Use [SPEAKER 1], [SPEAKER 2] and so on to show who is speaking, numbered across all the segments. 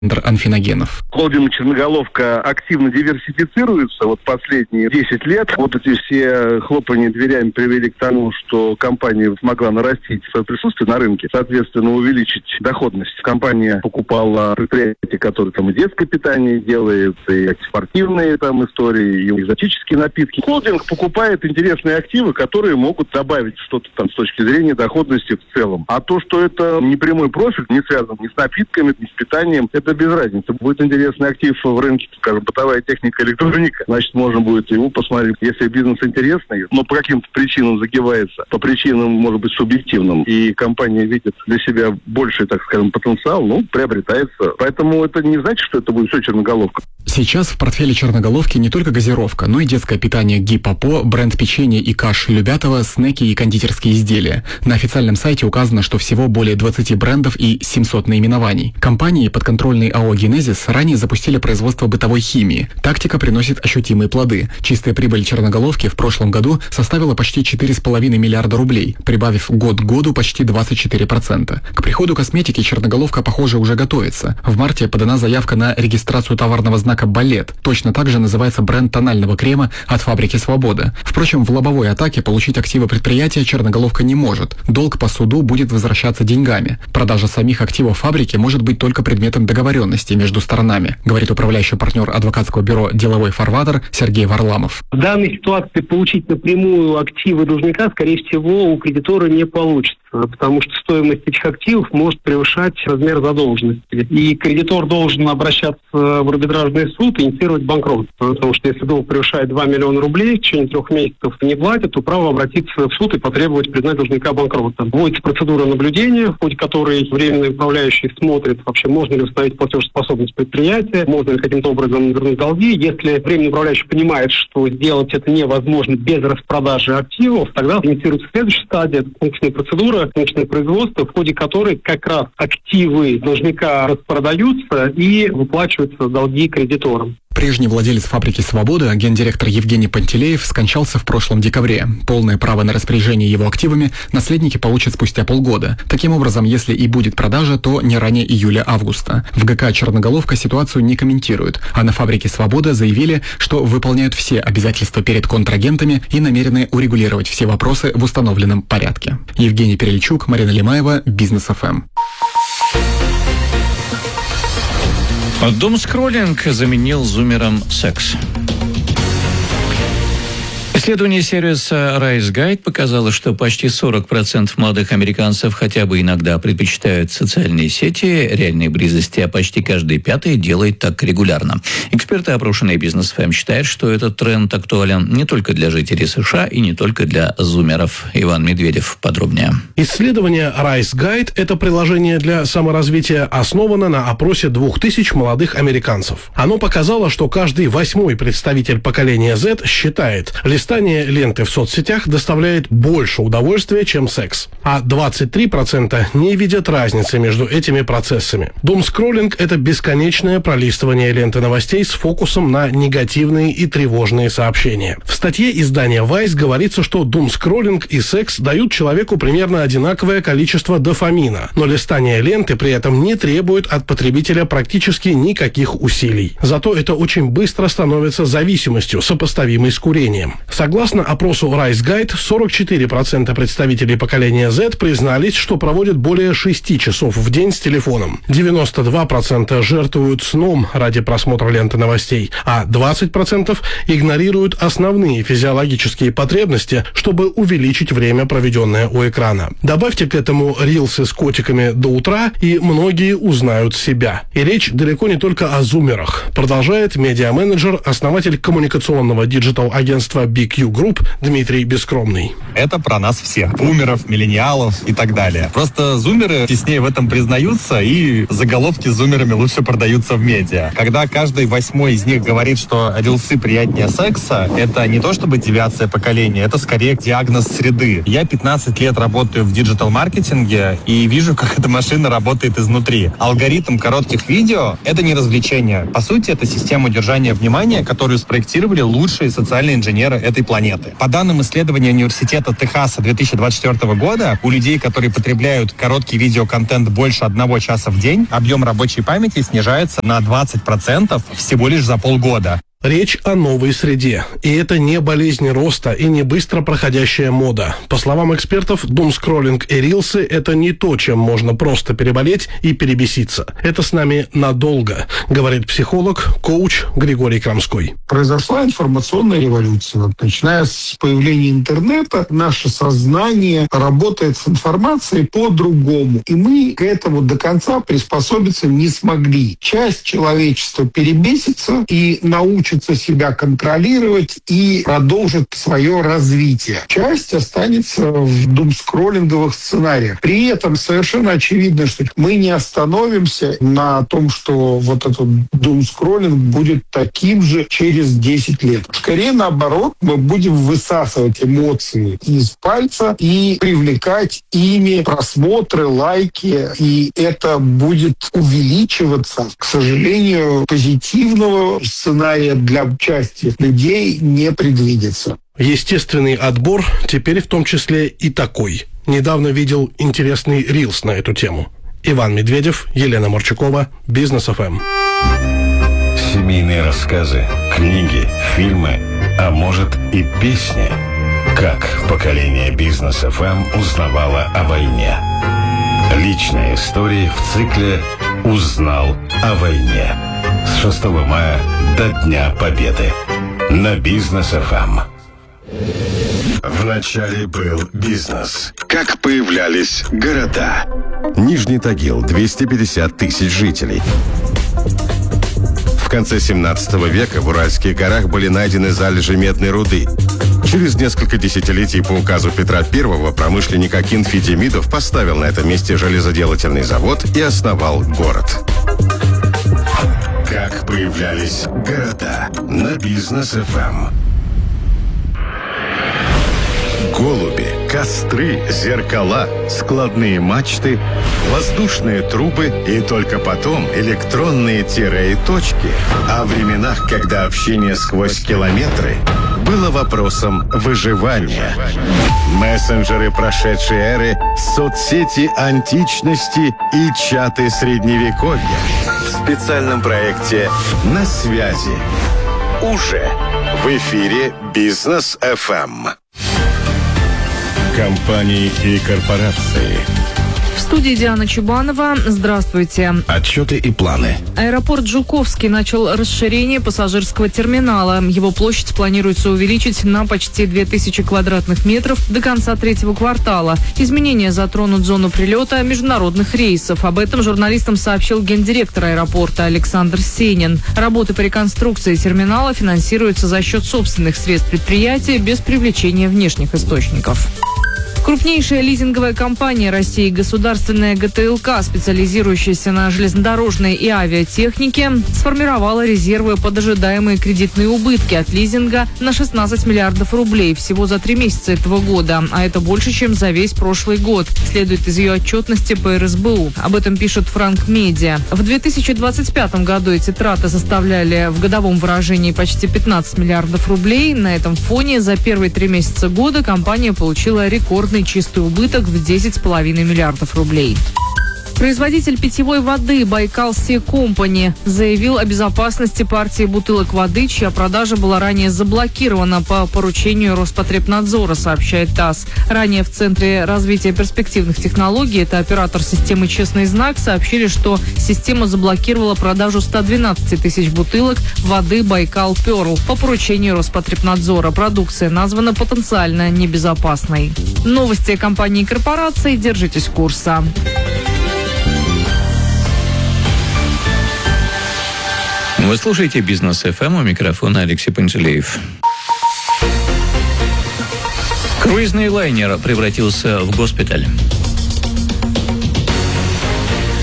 [SPEAKER 1] Анфиногенов.
[SPEAKER 2] Холдинг «Черноголовка» активно диверсифицируется последние 10 лет. Эти все хлопания дверями привели к тому, что компания смогла нарастить свое присутствие на рынке, соответственно, увеличить доходность. Компания покупала предприятия, которые и детское питание делают, и спортивные истории, и экзотические напитки. Холдинг покупает интересные активы, которые могут добавить что-то с точки зрения доходности в целом. А то, что это не прямой профиль, не связан ни с напитками, ни с питанием, это без разницы. Будет интересный актив в рынке, скажем, бытовая техника, электроника. Значит, можно будет его посмотреть. Если бизнес интересный, но по каким-то причинам загибается, по причинам, может быть, субъективным, и компания видит для себя больший, потенциал, приобретается. Поэтому это не значит, что это будет все черноголовка.
[SPEAKER 1] Сейчас в портфеле черноголовки не только газировка, но и детское питание Гипопо, бренд печенья и каш Любятово, снеки и кондитерские изделия. На официальном сайте указано, что всего более 20 брендов и 700 наименований. Компании, подконтрольные АО «Генезис», ранее запустили производство бытовой химии. Тактика приносит ощутимые плоды. Чистая прибыль черноголовки в прошлом году составила почти 4,5 миллиарда рублей, прибавив год к году почти 24%. К приходу косметики черноголовка, похоже, уже готовится. В марте подана заявка на регистрацию товарного знака «Балет». Точно так же называется бренд тонального крема от фабрики «Свобода». Впрочем, в лобовой атаке получить активы предприятия черноголовка не может. Долг по суду будет возвращаться деньгами. Продажа самих активов фабрики может быть только предметом договоренности между сторонами, говорит управляющий партнер адвокатского бюро «Деловой фарватер» Сергей Варламов.
[SPEAKER 3] В данной ситуации получить напрямую активы должника, скорее всего, у кредитора не получится, потому что стоимость этих активов может превышать размер задолженности. И кредитор должен обращаться в арбитражный суд и инициировать банкротство. Потому что если долг превышает 2 миллиона рублей, в течение 3 месяцев не платит, то право обратиться в суд и потребовать признать должника банкротом. Вводится процедура наблюдения, в ходе которой временный управляющий смотрит, вообще можно ли установить платежеспособность предприятия, можно ли каким-то образом вернуть долги. Если временный управляющий понимает, что сделать это невозможно без распродажи активов, тогда инициируется следующая стадия, это конкурсная процедура, конкурсное производство, в ходе которой как раз активы должника распродаются и выплачиваются долги кредиторам.
[SPEAKER 1] Прежний владелец фабрики «Свобода», гендиректор Евгений Пантелеев, скончался в прошлом декабре. Полное право на распоряжение его активами наследники получат спустя полгода. Таким образом, если и будет продажа, то не ранее июля-августа. В ГК «Черноголовка» ситуацию не комментируют, а на фабрике «Свобода» заявили, что выполняют все обязательства перед контрагентами и намерены урегулировать все вопросы в установленном порядке. Евгений Перельчук, Марина Лимаева, Бизнес ФМ.
[SPEAKER 4] Думскроллинг заменил зумерам секс. Исследование сервиса Rise Guide показало, что почти 40% молодых американцев хотя бы иногда предпочитают социальные сети реальной близости, а почти каждый пятый делает так регулярно. Эксперты, опрошенные Бизнес ФМ, считают, что этот тренд актуален не только для жителей США и не только для зумеров. Иван Медведев подробнее.
[SPEAKER 5] Исследование Rise Guide – это приложение для саморазвития, основано на опросе 2000 молодых американцев. Оно показало, что каждый 8-й представитель поколения Z считает, листание ленты в соцсетях доставляет больше удовольствия, чем секс. А 23% не видят разницы между этими процессами. Думскроллинг – это бесконечное пролистывание ленты новостей с фокусом на негативные и тревожные сообщения. В статье издания Vice говорится, что думскроллинг и секс дают человеку примерно одинаковое количество дофамина, но листание ленты при этом не требует от потребителя практически никаких усилий. Зато это очень быстро становится зависимостью, сопоставимой с курением. Согласно опросу Rise Guide, 44% представителей поколения Z признались, что проводят более 6 часов в день с телефоном. 92% жертвуют сном ради просмотра ленты новостей, а 20% игнорируют основные физиологические потребности, чтобы увеличить время, проведенное у экрана. Добавьте к этому рилсы с котиками до утра, и многие узнают себя. И речь далеко не только о зумерах. Продолжает медиа-менеджер, основатель коммуникационного диджитал-агентства BQ Group Дмитрий Бескромный.
[SPEAKER 6] Это про нас всех. Бумеров, миллениалов и так далее. Просто зумеры теснее в этом признаются, и заголовки с зумерами лучше продаются в медиа. Когда каждый 8-й из них говорит, что рилсы приятнее секса, это не то чтобы девиация поколения, это скорее диагноз среды. Я 15 лет работаю в диджитал-маркетинге и вижу, как эта машина работает изнутри. Алгоритм коротких видео — это не развлечение. По сути, это система удержания внимания, которую спроектировали лучшие социальные инженеры этой планеты. По данным исследования университета Техаса 2024 года, у людей, которые потребляют короткий видеоконтент больше 1 часа в день, объем рабочей памяти снижается на 20% всего лишь за полгода.
[SPEAKER 5] Речь о новой среде. И это не болезнь роста и не быстро проходящая мода. По словам экспертов, думскроллинг и рилсы – это не то, чем можно просто переболеть и перебеситься. Это с нами надолго, говорит психолог, коуч Григорий Крамской.
[SPEAKER 7] Произошла информационная революция. Начиная с появления интернета, наше сознание работает с информацией по-другому. И мы к этому до конца приспособиться не смогли. Часть человечества перебесится и научится себя контролировать и продолжит свое развитие. Часть останется в думскроллинговых сценариях. При этом совершенно очевидно, что мы не остановимся на том, что вот этот думскроллинг будет таким же через 10 лет. Скорее наоборот, мы будем высасывать эмоции из пальца и привлекать ими просмотры, лайки, и это будет увеличиваться. К сожалению, позитивного сценария для части людей не предвидится.
[SPEAKER 5] Естественный отбор теперь в том числе и такой. Недавно видел интересный рилс на эту тему. Иван Медведев, Елена Марчукова, Бизнес ФМ.
[SPEAKER 8] Семейные рассказы, книги, фильмы, а может и песни. Как поколение Бизнес ФМ узнавало о войне. Личные истории в цикле «Узнал о войне». С 6 мая до Дня Победы. На Бизнес ФМ. Вначале был бизнес. Как появлялись города. Нижний Тагил, 250 тысяч жителей. В конце 17 века в Уральских горах были найдены залежи медной руды. Через несколько десятилетий по указу Петра I промышленник Акинфий Демидов поставил на этом месте железоделательный завод и основал город. Как появлялись города на Бизнес ФМ. Голуби, костры, зеркала, складные мачты, воздушные трубы и только потом электронные тире и точки. О временах, когда общение сквозь километры было вопросом выживания. Мессенджеры прошедшей эры, соцсети античности и чаты средневековья. В специальном проекте «На связи». Уже в эфире Бизнес ФМ. Компании и корпорации.
[SPEAKER 9] В студии Диана Чубанова. Здравствуйте.
[SPEAKER 8] Отчеты и планы.
[SPEAKER 9] Аэропорт Жуковский начал расширение пассажирского терминала. Его площадь планируется увеличить на почти 2000 квадратных метров до конца 3-го квартала. Изменения затронут зону прилета международных рейсов. Об этом журналистам сообщил гендиректор аэропорта Александр Сенин. Работы по реконструкции терминала финансируются за счет собственных средств предприятия без привлечения внешних источников. Крупнейшая лизинговая компания России, государственная ГТЛК, специализирующаяся на железнодорожной и авиатехнике, сформировала резервы под ожидаемые кредитные убытки от лизинга на 16 миллиардов рублей всего за 3 месяца этого года, а это больше, чем за весь прошлый год, следует из ее отчетности по РСБУ. Об этом пишет Франк Медиа. В 2025 году эти траты составляли в годовом выражении почти 15 миллиардов рублей. На этом фоне за первые 3 месяца года компания получила рекордный чистый убыток в 10,5 миллиардов рублей. Производитель питьевой воды Байкал Си Компани заявил о безопасности партии бутылок воды, чья продажа была ранее заблокирована по поручению Роспотребнадзора, сообщает ТАСС. Ранее в Центре развития перспективных технологий, это оператор системы «Честный знак», сообщили, что система заблокировала продажу 112 тысяч бутылок воды Байкал Перл по поручению Роспотребнадзора. Продукция названа потенциально небезопасной. Новости компании и корпорации. Держитесь курса.
[SPEAKER 4] Вы слушаете «Бизнес ФМ», у микрофона Алексей Пантелеев. Круизный лайнер превратился в госпиталь.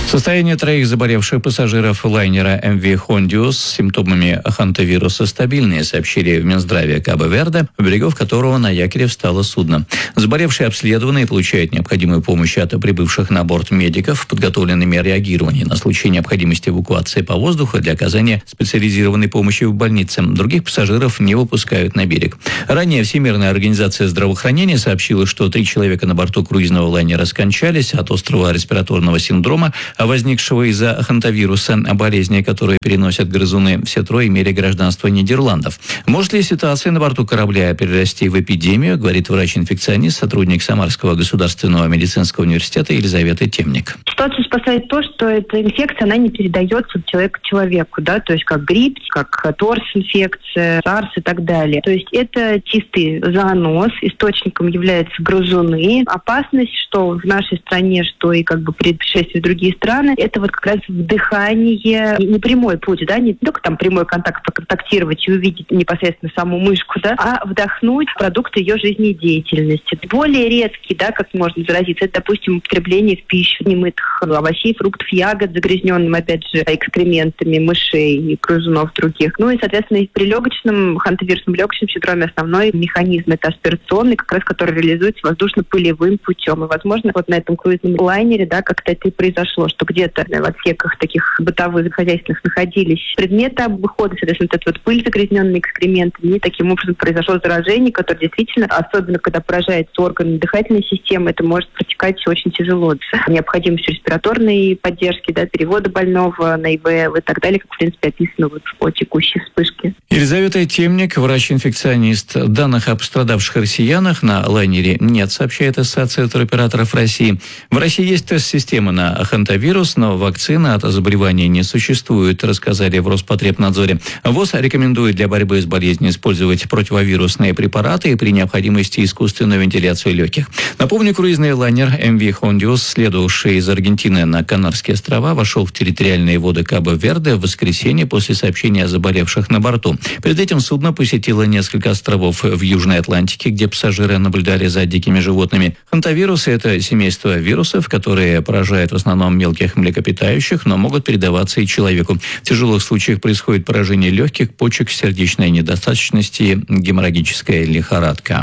[SPEAKER 4] Состояние троих заболевших пассажиров лайнера MV Hondius с симптомами хантавируса стабильное, сообщили в Минздраве Кабо-Верде, у берегов которого на якоре встало судно. Заболевшие обследованы и получают необходимую помощь от прибывших на борт медиков, подготовленными реагирования на случай необходимости эвакуации по воздуху для оказания специализированной помощи в больнице. Других пассажиров не выпускают на берег. Ранее Всемирная организация здравоохранения сообщила, что 3 человека на борту круизного лайнера скончались от острого респираторного синдрома, возникшего из-за хантавируса, болезни, которые переносят грызуны. Все 3 имели гражданство Нидерландов. Может ли ситуация на борту корабля перерасти в эпидемию, говорит врач-инфекционист, сотрудник Самарского государственного медицинского университета Елизавета Темник.
[SPEAKER 10] Ситуацию спасает то, что эта инфекция, она не передается от человека к человеку, да, то есть как грипп, как торс-инфекция, SARS и так далее. То есть это чистый зооноз, источником являются грызуны. Опасность, что в нашей стране, что и как бы при путешествии в другие страны, это вот как раз вдыхание, не прямой путь, да, не только там прямой контакт, поконтактировать и увидеть непосредственно саму мышку, да, а вдохнуть продукты ее жизнедеятельности. Более редкий, да, как можно заразиться, это, допустим, употребление в пищу немытых овощей, фруктов, ягод, загрязненным, опять же, экскрементами мышей и грызунов других. Ну и, соответственно, при легочном, хантавирусном легочном синдроме основной механизм это аспирационный, как раз который реализуется воздушно-пылевым путем. И, возможно, вот на этом круизном лайнере, да, как-то это и произошло, что где-то в отсеках таких бытовых, хозяйственных находились предметы обыхода, соответственно, вот эта вот пыль, загрязненная экскрементами, и таким образом произошло заражение, которое действительно, особенно когда поражается органы дыхательной системы, это может протекать очень тяжело. Необходимость респираторной поддержки, да, перевода больного на ИВЛ и так далее, как, в принципе, описано вот по текущей вспышке.
[SPEAKER 4] Елизавета Темник, врач-инфекционист. Данных о пострадавших россиянах на лайнере нет, сообщает Ассоциация туроператоров России. В России есть тест-система на хантавирус, но вакцины от заболевания не существует, рассказали в Роспотребнадзоре. ВОЗ рекомендует для борьбы с болезнью использовать противовирусные препараты и при необходимости искусственную вентиляцию легких. Напомню, круизный лайнер MV Hondius, следовавший из Аргентины на Канарские острова, вошел в территориальные воды Кабо-Верде в воскресенье после сообщения о заболевших на борту. Перед этим судно посетило несколько островов в Южной Атлантике, где пассажиры наблюдали за дикими животными. Хантавирусы – это семейство вирусов, которые поражают в основном мелких млекопитающих, но могут передаваться и человеку. В тяжелых случаях происходит поражение легких, почек, сердечной недостаточности, геморрагическая лихорадка.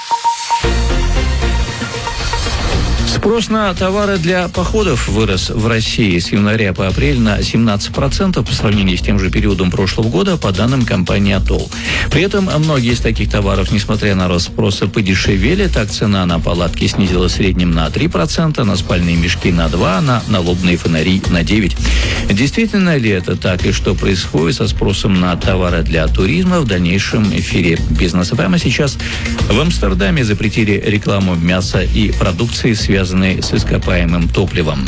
[SPEAKER 4] Спрос на товары для походов вырос в России с января по апрель на 17% по сравнению с тем же периодом прошлого года, по данным компании «Атолл». При этом многие из таких товаров, несмотря на рост спроса, подешевели. Так, цена на палатки снизилась в среднем на 3%, на спальные мешки на 2%, на налобные фонари на 9%. Действительно ли это так, и что происходит со спросом на товары для туризма, в дальнейшем эфире «Бизнеса». Прямо сейчас в Амстердаме запретили рекламу мяса и продукции, связанной с ископаемым топливом.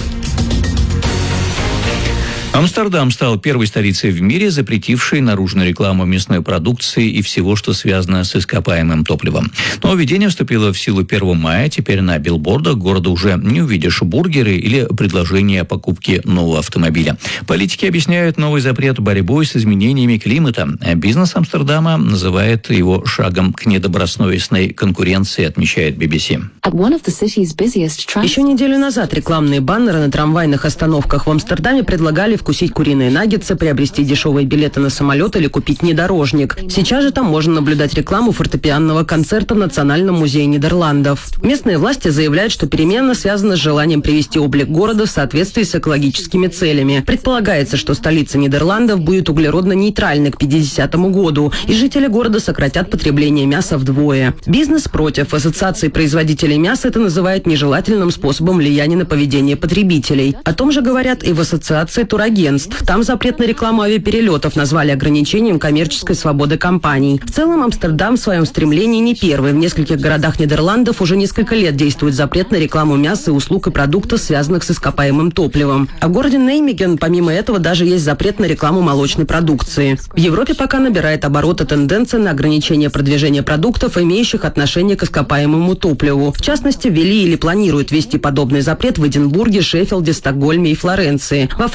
[SPEAKER 4] Амстердам стал первой столицей в мире, запретившей наружную рекламу мясной продукции и всего, что связано с ископаемым топливом. Нововведение вступило в силу 1 мая. Теперь на билбордах города уже не увидишь бургеры или предложения о покупке нового автомобиля. Политики объясняют новый запрет борьбой с изменениями климата. Бизнес Амстердама называет его шагом к недобросовестной конкуренции, отмечает BBC.
[SPEAKER 11] Еще неделю назад рекламные баннеры на трамвайных остановках в Амстердаме предлагали вкусить куриные наггетсы, приобрести дешевые билеты на самолет или купить внедорожник. Сейчас же там можно наблюдать рекламу фортепианного концерта в Национальном музее Нидерландов. Местные власти заявляют, что перемена связана с желанием привести облик города в соответствии с экологическими целями. Предполагается, что столица Нидерландов будет углеродно-нейтральной к 50 году, и жители города сократят потребление мяса вдвое. Бизнес против. Ассоциации производителей мяса это называют нежелательным способом влияния на поведение потребителей. О том же говорят и в Ассоциации турагентств. Там запрет на рекламу авиаперелетов назвали ограничением коммерческой свободы компаний. В целом, Амстердам в своем стремлении не первый. В нескольких городах Нидерландов уже несколько лет действует запрет на рекламу мяса, услуг и продуктов, связанных с ископаемым топливом. А в городе Неймеген, помимо этого, даже есть запрет на рекламу молочной продукции. В Европе пока набирает обороты тенденция на ограничение продвижения продуктов, имеющих отношение к ископаемому топливу. В частности, ввели или планируют ввести подобный запрет в Эдинбурге, Шеффилде, Стокгольме и Флоренции. Во Франции ограничение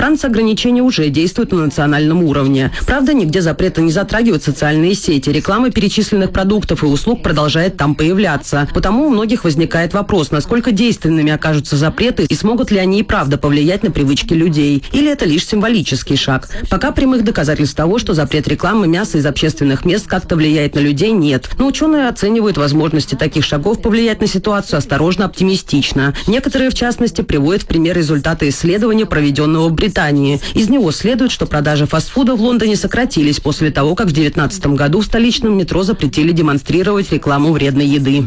[SPEAKER 11] ограничения уже действуют на национальном уровне. Правда, нигде запрета не затрагивают социальные сети. Реклама перечисленных продуктов и услуг продолжает там появляться. Потому у многих возникает вопрос, насколько действенными окажутся запреты и смогут ли они и правда повлиять на привычки людей. Или это лишь символический шаг. Пока прямых доказательств того, что запрет рекламы мяса из общественных мест как-то влияет на людей, нет. Но ученые оценивают возможности таких шагов повлиять на ситуацию осторожно, оптимистично. Некоторые, в частности, приводят в пример результаты исследования, проведенного в Британии. Из него следует, что продажи фастфуда в Лондоне сократились после того, как в 2019 году в столичном метро запретили демонстрировать рекламу вредной еды.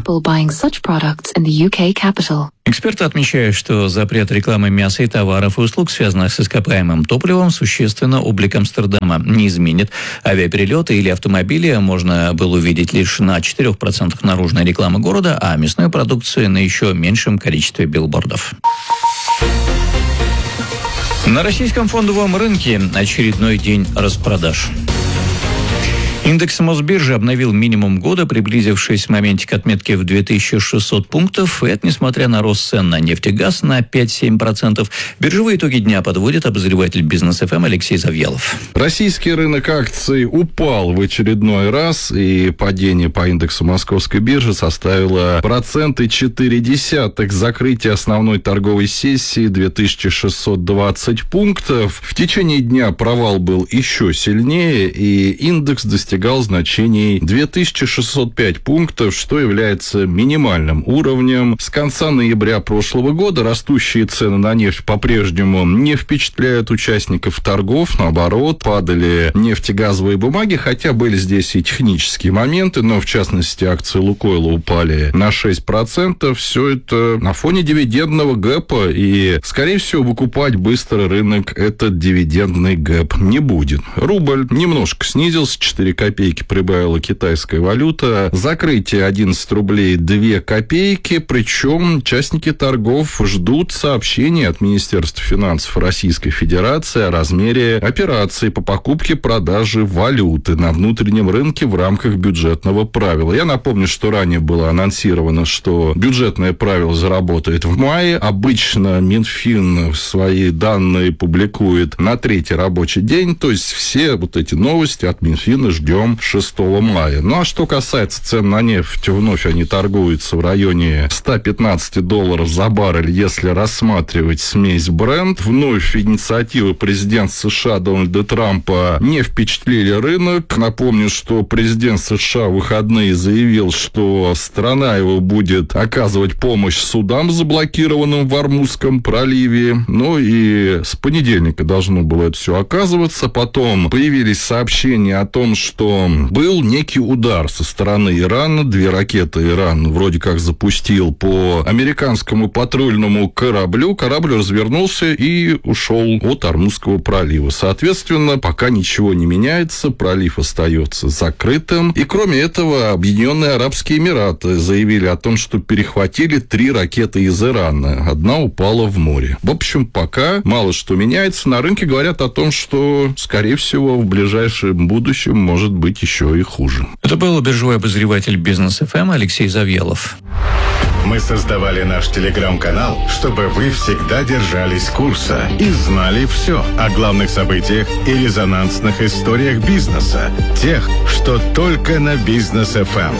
[SPEAKER 4] Эксперты отмечают, что запрет рекламы мяса и товаров и услуг, связанных с ископаемым топливом, существенно облик Амстердама не изменит. Авиаперелеты или автомобили можно было увидеть лишь на 4% наружной рекламы города, а мясную продукцию на еще меньшем количестве билбордов. На российском фондовом рынке очередной день распродаж. Индекс Мосбиржи обновил минимум года, приблизившись в моменте к отметке в 2600 пунктов. И это несмотря на рост цен на нефть и газ на 5-7%. Биржевые итоги дня подводит обозреватель Бизнес ФМ Алексей Завьялов.
[SPEAKER 12] Российский рынок акций упал в очередной раз, и падение по индексу Московской биржи составило 0,4%. Закрытие основной торговой сессии 2620 пунктов. В течение дня провал был еще сильнее, и индекс достигал значений 2605 пунктов, что является минимальным уровнем. С конца ноября прошлого года растущие цены на нефть по-прежнему не впечатляют участников торгов. Наоборот, падали нефтегазовые бумаги, хотя были здесь и технические моменты, но в частности акции Лукойла упали на 6%. Все это на фоне дивидендного гэпа, и, скорее всего, выкупать быстро рынок этот дивидендный гэп не будет. Рубль немножко снизился, 4 копейки прибавила китайская валюта. Закрытие 11 рублей 2 копейки. Причем участники торгов ждут сообщений от Министерства финансов Российской Федерации о размере операций по покупке-продаже валюты на внутреннем рынке в рамках бюджетного правила. Я напомню, что ранее было анонсировано, что бюджетное правило заработает в мае. Обычно Минфин свои данные публикует на 3-й рабочий день. То есть все вот эти новости от Минфина ждем 6 мая. Ну, а что касается цен на нефть, вновь они торгуются в районе $115 за баррель, если рассматривать смесь Brent. Вновь инициативы президента США Дональда Трампа не впечатлили рынок. Напомню, что президент США в выходные заявил, что страна его будет оказывать помощь судам, заблокированным в Ормузском проливе. Ну и с понедельника должно было это все оказываться. Потом появились сообщения о том, что был некий удар со стороны Ирана. 2 ракеты Иран вроде как запустил по американскому патрульному кораблю. Корабль развернулся и ушел от Ормузского пролива. Соответственно, пока ничего не меняется, пролив остается закрытым. И кроме этого, Объединенные Арабские Эмираты заявили о том, что перехватили 3 ракеты из Ирана. Одна упала в море. В общем, пока мало что меняется. На рынке говорят о том, что, скорее всего, в ближайшем будущем может быть еще и хуже.
[SPEAKER 4] Это был биржевой обозреватель Бизнес ФМ Алексей Завьялов.
[SPEAKER 8] Мы создавали наш телеграм-канал, чтобы вы всегда держались курса и знали все о главных событиях и резонансных историях бизнеса. Тех, что только на Бизнес ФМ.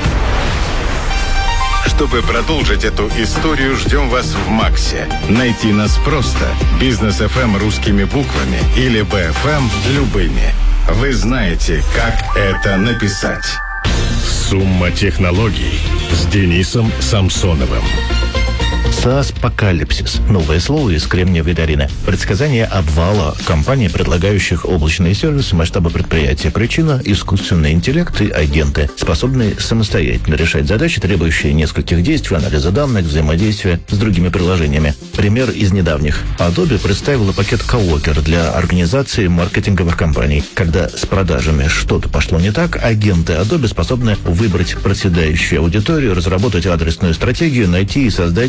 [SPEAKER 8] Чтобы продолжить эту историю, ждем вас в Максе. Найти нас просто. Бизнес ФМ русскими буквами или БФМ любыми. Вы знаете, как это написать. Сумма технологий с Денисом Самсоновым.
[SPEAKER 13] SaaS-покалипсис. Новое слово из Кремниевой долины. Предсказание обвала компаний, предлагающих облачные сервисы масштаба предприятия. Причина – искусственный интеллект и агенты, способные самостоятельно решать задачи, требующие нескольких действий, анализа данных, взаимодействия с другими приложениями. Пример из недавних. Adobe представила пакет Coworker для организации маркетинговых кампаний. Когда с продажами что-то пошло не так, агенты Adobe способны выбрать проседающую аудиторию, разработать адресную стратегию, найти и создать необходимые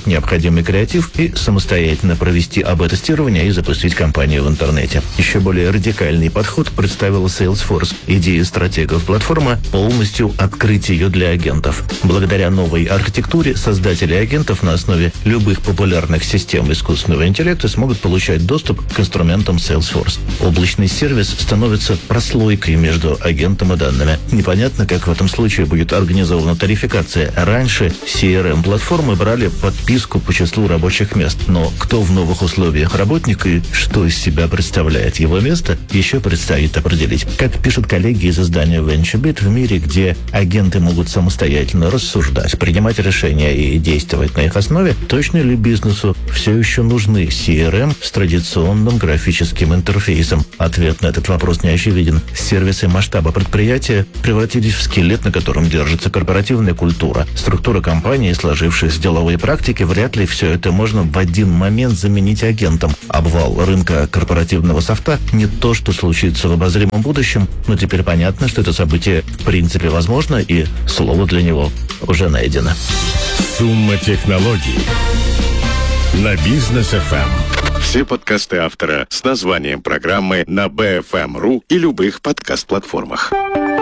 [SPEAKER 13] необходимый креатив и самостоятельно провести АБ-тестирование и запустить кампанию в интернете. Еще более радикальный подход представила Salesforce. Идея стратегов платформы – полностью открыть ее для агентов. Благодаря новой архитектуре создатели агентов на основе любых популярных систем искусственного интеллекта смогут получать доступ к инструментам Salesforce. Облачный сервис становится прослойкой между агентом и данными. Непонятно, как в этом случае будет организована тарификация. Раньше CRM-платформы брали подписку по числу рабочих мест. Но кто в новых условиях работник и что из себя представляет его место, еще предстоит определить. Как пишут коллеги из издания VentureBeat, в мире, где агенты могут самостоятельно рассуждать, принимать решения и действовать на их основе, точно ли бизнесу все еще нужны CRM с традиционным графическим интерфейсом? Ответ на этот вопрос не очевиден. Сервисы масштаба предприятия превратились в скелет, на котором держится корпоративная культура, структура компании, сложившиеся деловые практики. Вряд ли все это можно в один момент заменить агентом. Обвал рынка корпоративного софта не то, что случится в обозримом будущем, но теперь понятно, что это событие в принципе возможно, и слово для него уже найдено.
[SPEAKER 8] Сумма технологий на Бизнес FM. Все подкасты автора с названием программы на BFM.ru и любых подкаст-платформах.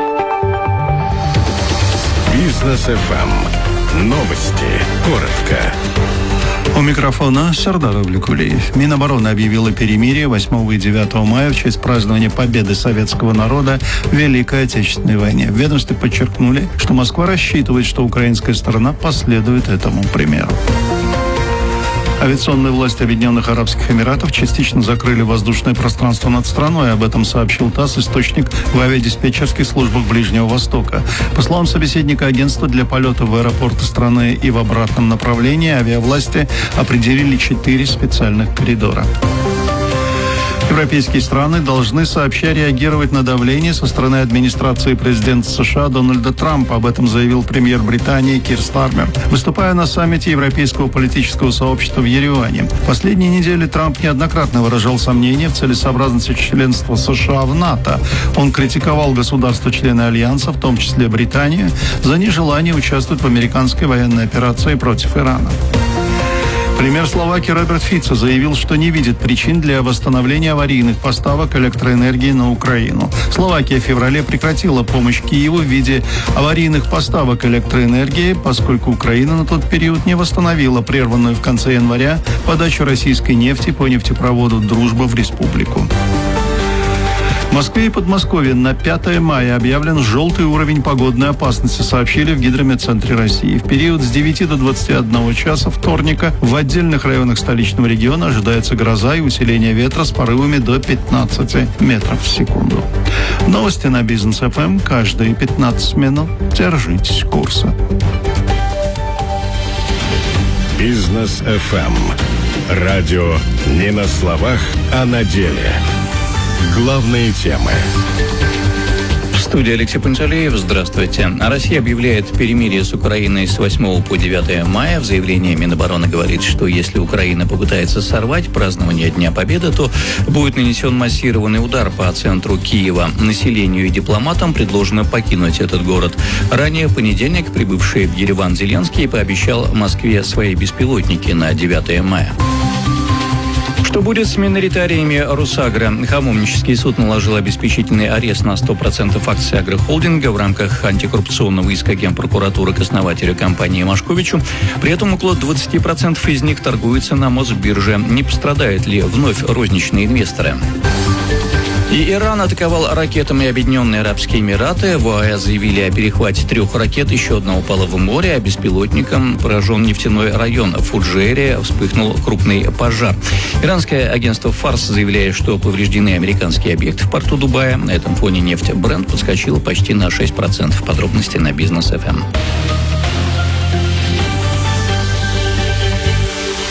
[SPEAKER 8] Бизнес FM. Новости. Коротко.
[SPEAKER 14] У микрофона Сардар Авликулиев. Минобороны объявила перемирие 8 и 9 мая в честь празднования победы советского народа в Великой Отечественной войне. В ведомстве подчеркнули, что Москва рассчитывает, что украинская сторона последует этому примеру. Авиационные власти Объединенных Арабских Эмиратов частично закрыли воздушное пространство над страной. Об этом сообщил ТАСС, источник в авиадиспетчерских службах Ближнего Востока. По словам собеседника агентства, для полетов в аэропорты страны и в обратном направлении авиавласти определили 4 специальных коридора. Европейские страны должны сообща реагировать на давление со стороны администрации президента США Дональда Трампа. Об этом заявил премьер Британии Кир Стармер, выступая на саммите Европейского политического сообщества в Ереване. В последние недели Трамп неоднократно выражал сомнения в целесообразности членства США в НАТО. Он критиковал государства-члены Альянса, в том числе Британию, за нежелание участвовать в американской военной операции против Ирана. Премьер Словакии Роберт Фицо заявил, что не видит причин для восстановления аварийных поставок электроэнергии на Украину. Словакия в феврале прекратила помощь Киеву в виде аварийных поставок электроэнергии, поскольку Украина на тот период не восстановила прерванную в конце января подачу российской нефти по нефтепроводу «Дружба» в республику. В Москве и Подмосковье на 5 мая объявлен желтый уровень погодной опасности, сообщили в Гидрометцентре России. В период с 9 до 21 часа вторника в отдельных районах столичного региона ожидается гроза и усиление ветра с порывами до 15 метров в секунду. Новости на Бизнес FM каждые 15 минут. Держитесь курса.
[SPEAKER 8] Бизнес FM. Радио не на словах, а на деле. Главные темы.
[SPEAKER 4] В студии Алексей Пантелеев. Здравствуйте. Россия объявляет перемирие с Украиной с 8 по 9 мая. В заявлении Минобороны говорит, что если Украина попытается сорвать празднование Дня Победы, то будет нанесен массированный удар по центру Киева. Населению и дипломатам предложено покинуть этот город. Ранее в понедельник прибывший в Ереван Зеленский пообещал Москве свои беспилотники на 9 мая. Что будет с миноритариями Русагро? Хамовнический суд наложил обеспечительный арест на 100% акций агрохолдинга в рамках антикоррупционного иска Генпрокуратуры к основателю компании Машковичу. При этом около 20% из них торгуются на Мосбирже. Не пострадают ли вновь розничные инвесторы? И Иран атаковал ракетами Объединенные Арабские Эмираты. В ОАЭ заявили о перехвате 3 ракет, еще одна упала в море, а беспилотником поражен нефтяной район. В Фуджейре вспыхнул крупный пожар. Иранское агентство Фарс заявляет, что повреждены американские объекты в порту Дубая. На этом фоне нефть Brent подскочила почти на 6%. Подробности на Бизнес FM.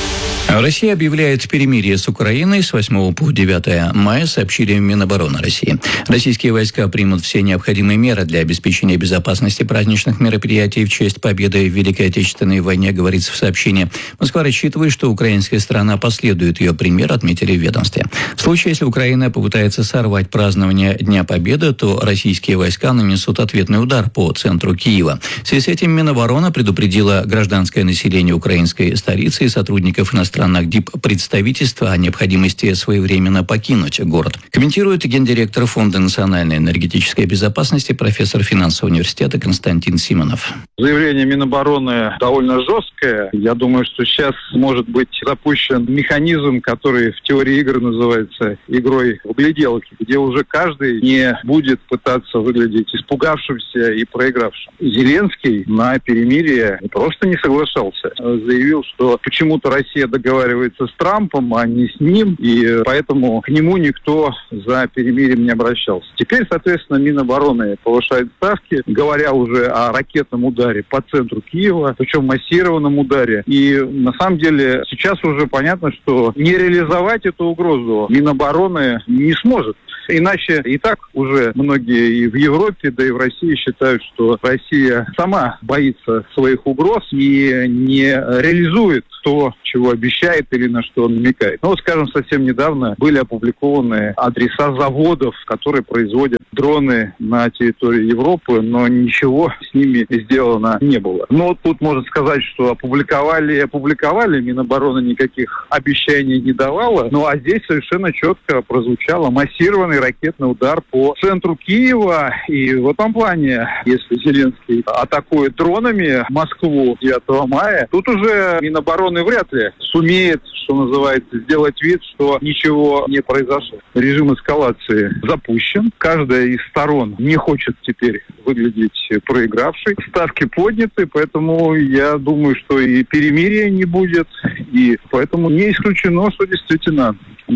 [SPEAKER 4] Россия объявляет перемирие с Украиной с 8 по 9 мая, сообщили в Минобороны России. Российские войска примут все необходимые меры для обеспечения безопасности праздничных мероприятий в честь победы в Великой Отечественной войне, говорится в сообщении. Москва рассчитывает, что украинская сторона последует ее примеру, отметили в ведомстве. В случае, если Украина попытается сорвать празднование Дня Победы, то российские войска нанесут ответный удар по центру Киева. В связи с этим Минобороны предупредила гражданское население украинской столицы и сотрудников иностранных диппредставительства о необходимости своевременно покинуть город. Комментирует гендиректор Фонда национальной энергетической безопасности, профессор финансового университета Константин Симонов.
[SPEAKER 15] Заявление Минобороны довольно жесткое. Я думаю, что сейчас может быть запущен механизм, который в теории игр называется игрой в гляделки, где уже каждый не будет пытаться выглядеть испугавшимся и проигравшим. Зеленский на перемирие просто не соглашался. Заявил, что почему-то Россия договаривается с Трампом, а не с ним, и поэтому к нему никто за перемирием не обращался. Теперь, соответственно, Минобороны повышает ставки, говоря уже о ракетном ударе по центру Киева, причем массированном ударе. И на самом деле сейчас уже понятно, что не реализовать эту угрозу Минобороны не сможет. Иначе и так уже многие и в Европе, да и в России считают, что Россия сама боится своих угроз и не реализует то, чего обещает или на что намекает. Ну вот, скажем, совсем недавно были опубликованы адреса заводов, которые производят дроны на территории Европы, но ничего с ними сделано не было. Но вот тут можно сказать, что опубликовали, Минобороны никаких обещаний не давала, ну а здесь совершенно четко прозвучало массированный ракетный удар по центру Киева. И в этом плане, если Зеленский атакует дронами Москву 9 мая, тут уже Минобороны вряд ли сумеет, что называется, сделать вид, что ничего не произошло. Режим эскалации запущен. Каждая из сторон не хочет теперь выглядеть проигравшей. Ставки подняты, поэтому я думаю, что и перемирия не будет. И поэтому не исключено, что действительно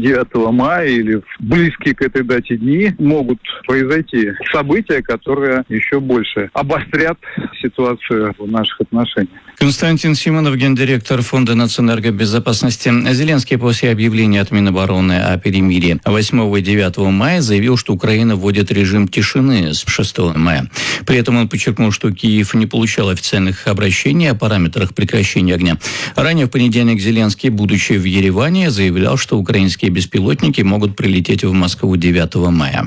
[SPEAKER 15] 9 мая или в близкие к этой дате дни могут произойти события, которые еще больше обострят ситуацию в наших отношениях.
[SPEAKER 4] Константин Симонов, гендиректор Фонда нацэнергобезопасности. Зеленский после объявления от Минобороны о перемирии 8 и 9 мая заявил, что Украина вводит режим тишины с 6 мая. При этом он подчеркнул, что Киев не получал официальных обращений о параметрах прекращения огня. Ранее в понедельник Зеленский, будучи в Ереване, заявлял, что украинские беспилотники могут прилететь в Москву 9 мая.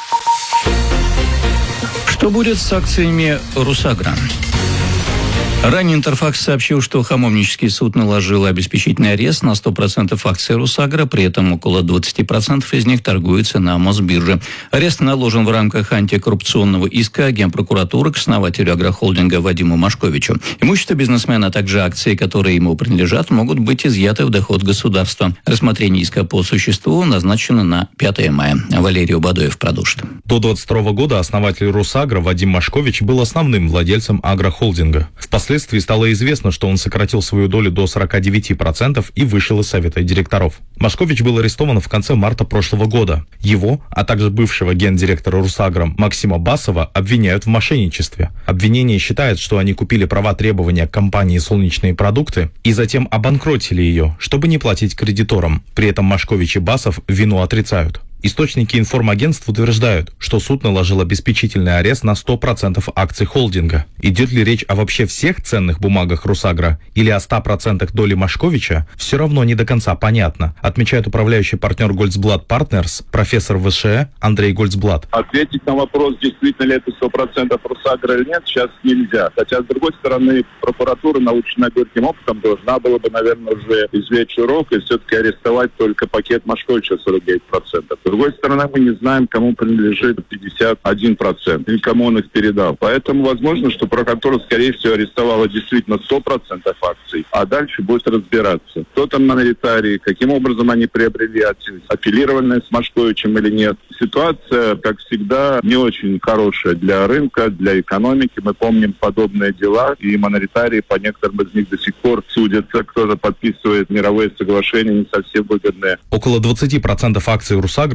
[SPEAKER 4] Что будет с акциями «Русагра»? Ранее Интерфакс сообщил, что Хамовнический суд наложил обеспечительный арест на 100% акций «Русагра», при этом около 20% из них торгуются на Мосбирже. Арест наложен в рамках антикоррупционного иска Генпрокуратуры к основателю агрохолдинга Вадиму Машковичу. Имущество бизнесмена, а также акции, которые ему принадлежат, могут быть изъяты в доход государства. Рассмотрение иска по существу назначено на 5 мая. Валерий Убадоев продолжит.
[SPEAKER 16] До 22 года основатель «Русагра» Вадим Машкович был основным владельцем агрохолдинга. Впоследствии стало известно, что он сократил свою долю до 49% и вышел из совета директоров. Машкович был арестован в конце марта прошлого года. Его, а также бывшего гендиректора «Русагра» Максима Басова обвиняют в мошенничестве. Обвинение считает, что они купили права требования компании «Солнечные продукты» и затем обанкротили ее, чтобы не платить кредиторам. При этом Машкович и Басов вину отрицают. Источники информагентств утверждают, что суд наложил обеспечительный арест на 100% акций холдинга. Идет ли речь о вообще всех ценных бумагах «Русагра» или о 100% доли Машковича, все равно не до конца понятно, отмечает управляющий партнер Гольцблат Партнерс, профессор ВШЭ Андрей Гольцблат.
[SPEAKER 17] Ответить на вопрос, действительно ли это 100% «Русагра» или нет, сейчас нельзя. Хотя, с другой стороны, прокуратура, наученная горьким опытом, должна была бы, наверное, уже извлечь урок и все-таки арестовать только пакет Машковича 49%. С другой стороны, мы не знаем, кому принадлежит 51%, и кому он их передал. Поэтому возможно, что прокуратура, скорее всего, арестовала действительно 100% акций, а дальше будет разбираться. Кто там миноритарии, каким образом они приобрели акции, апеллировали с Машковичем или нет. Ситуация, как всегда, не очень хорошая для рынка, для экономики. Мы помним подобные дела, и миноритарии по некоторым из них до сих пор судятся. Кто-то подписывает мировые соглашения не совсем выгодные.
[SPEAKER 16] Около 20% акций «Русагра»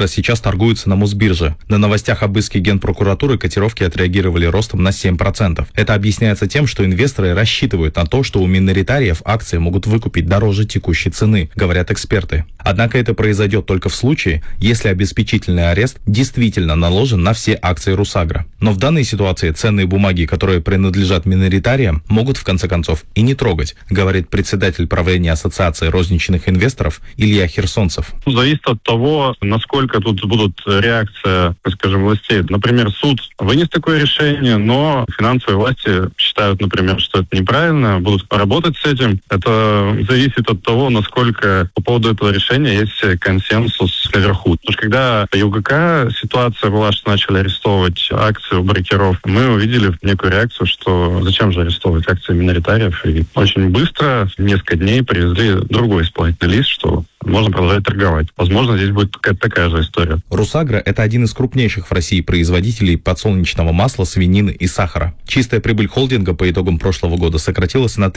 [SPEAKER 16] сейчас торгуются на Мосбирже. На новостях об иске Генпрокуратуры котировки отреагировали ростом на 7%. Это объясняется тем, что инвесторы рассчитывают на то, что у миноритариев акции могут выкупить дороже текущей цены, говорят эксперты. Однако это произойдет только в случае, если обеспечительный арест действительно наложен на все акции Русагра. Но в данной ситуации ценные бумаги, которые принадлежат миноритариям, могут в конце концов и не трогать, говорит председатель правления Ассоциации розничных инвесторов Илья Херсонцев.
[SPEAKER 18] Зависит от того, насколько тут будут реакции, скажем, властей. Например, суд вынес такое решение, но финансовые власти считают, например, что это неправильно, будут работать с этим. Это зависит от того, насколько по поводу этого решения есть консенсус наверху. Потому что когда по ЮГК ситуация была, что начали арестовывать акции у брокеров, мы увидели некую реакцию, что зачем же арестовывать акции миноритариев. И очень быстро, несколько дней, привезли другой исполнительный лист, что можно продолжать торговать. Возможно, здесь будет какая-то такая же история.
[SPEAKER 16] Русагра – это один из крупнейших в России производителей подсолнечного масла, свинины и сахара. Чистая прибыль холдинга по итогам прошлого года сократилась на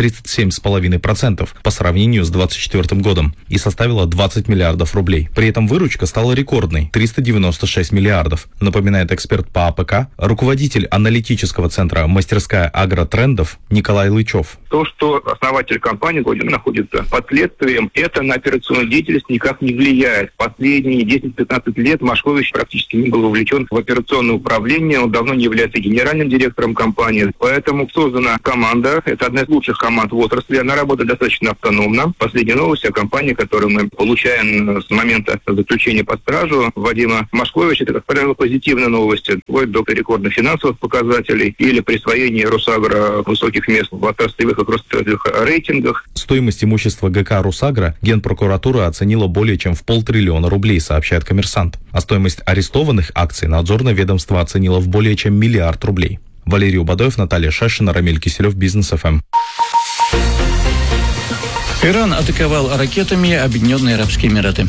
[SPEAKER 16] 37,5% по сравнению с 2024 годом и составила 20 миллиардов рублей. При этом выручка стала рекордной – 396 миллиардов, напоминает эксперт по АПК, руководитель аналитического центра «Мастерская агротрендов» Николай Лычев.
[SPEAKER 19] То, что основатель компании находится под следствием, это на операционную деятельность никак не влияет. Последние 10-15 лет Машкович практически не был вовлечен в операционное управление, он давно не является генеральным директором компании. Поэтому создана команда, это одна из лучших команд в отрасли, она работает достаточно автономно. Последняя новость о компании, которую мы получаем с момента заключения под стражу Вадима Машковича, это, как правило, позитивные новости, вплоть до рекордных финансовых показателей или присвоения Русагра высоких мест в отраслевых и кросс-отраслевых рейтингах.
[SPEAKER 16] Стоимость имущества ГК «Русагра» Генпрокуратура оценила более чем в 500 000 000 рублей, сообщает «Коммерсант». А стоимость арестованных акций надзорное ведомство оценило в более чем 1 миллиард рублей. Валерий Убадоев, Наталья Шашина, Рамиль Киселев, Бизнес ФМ.
[SPEAKER 4] Иран атаковал ракетами Объединенные Арабские Эмираты.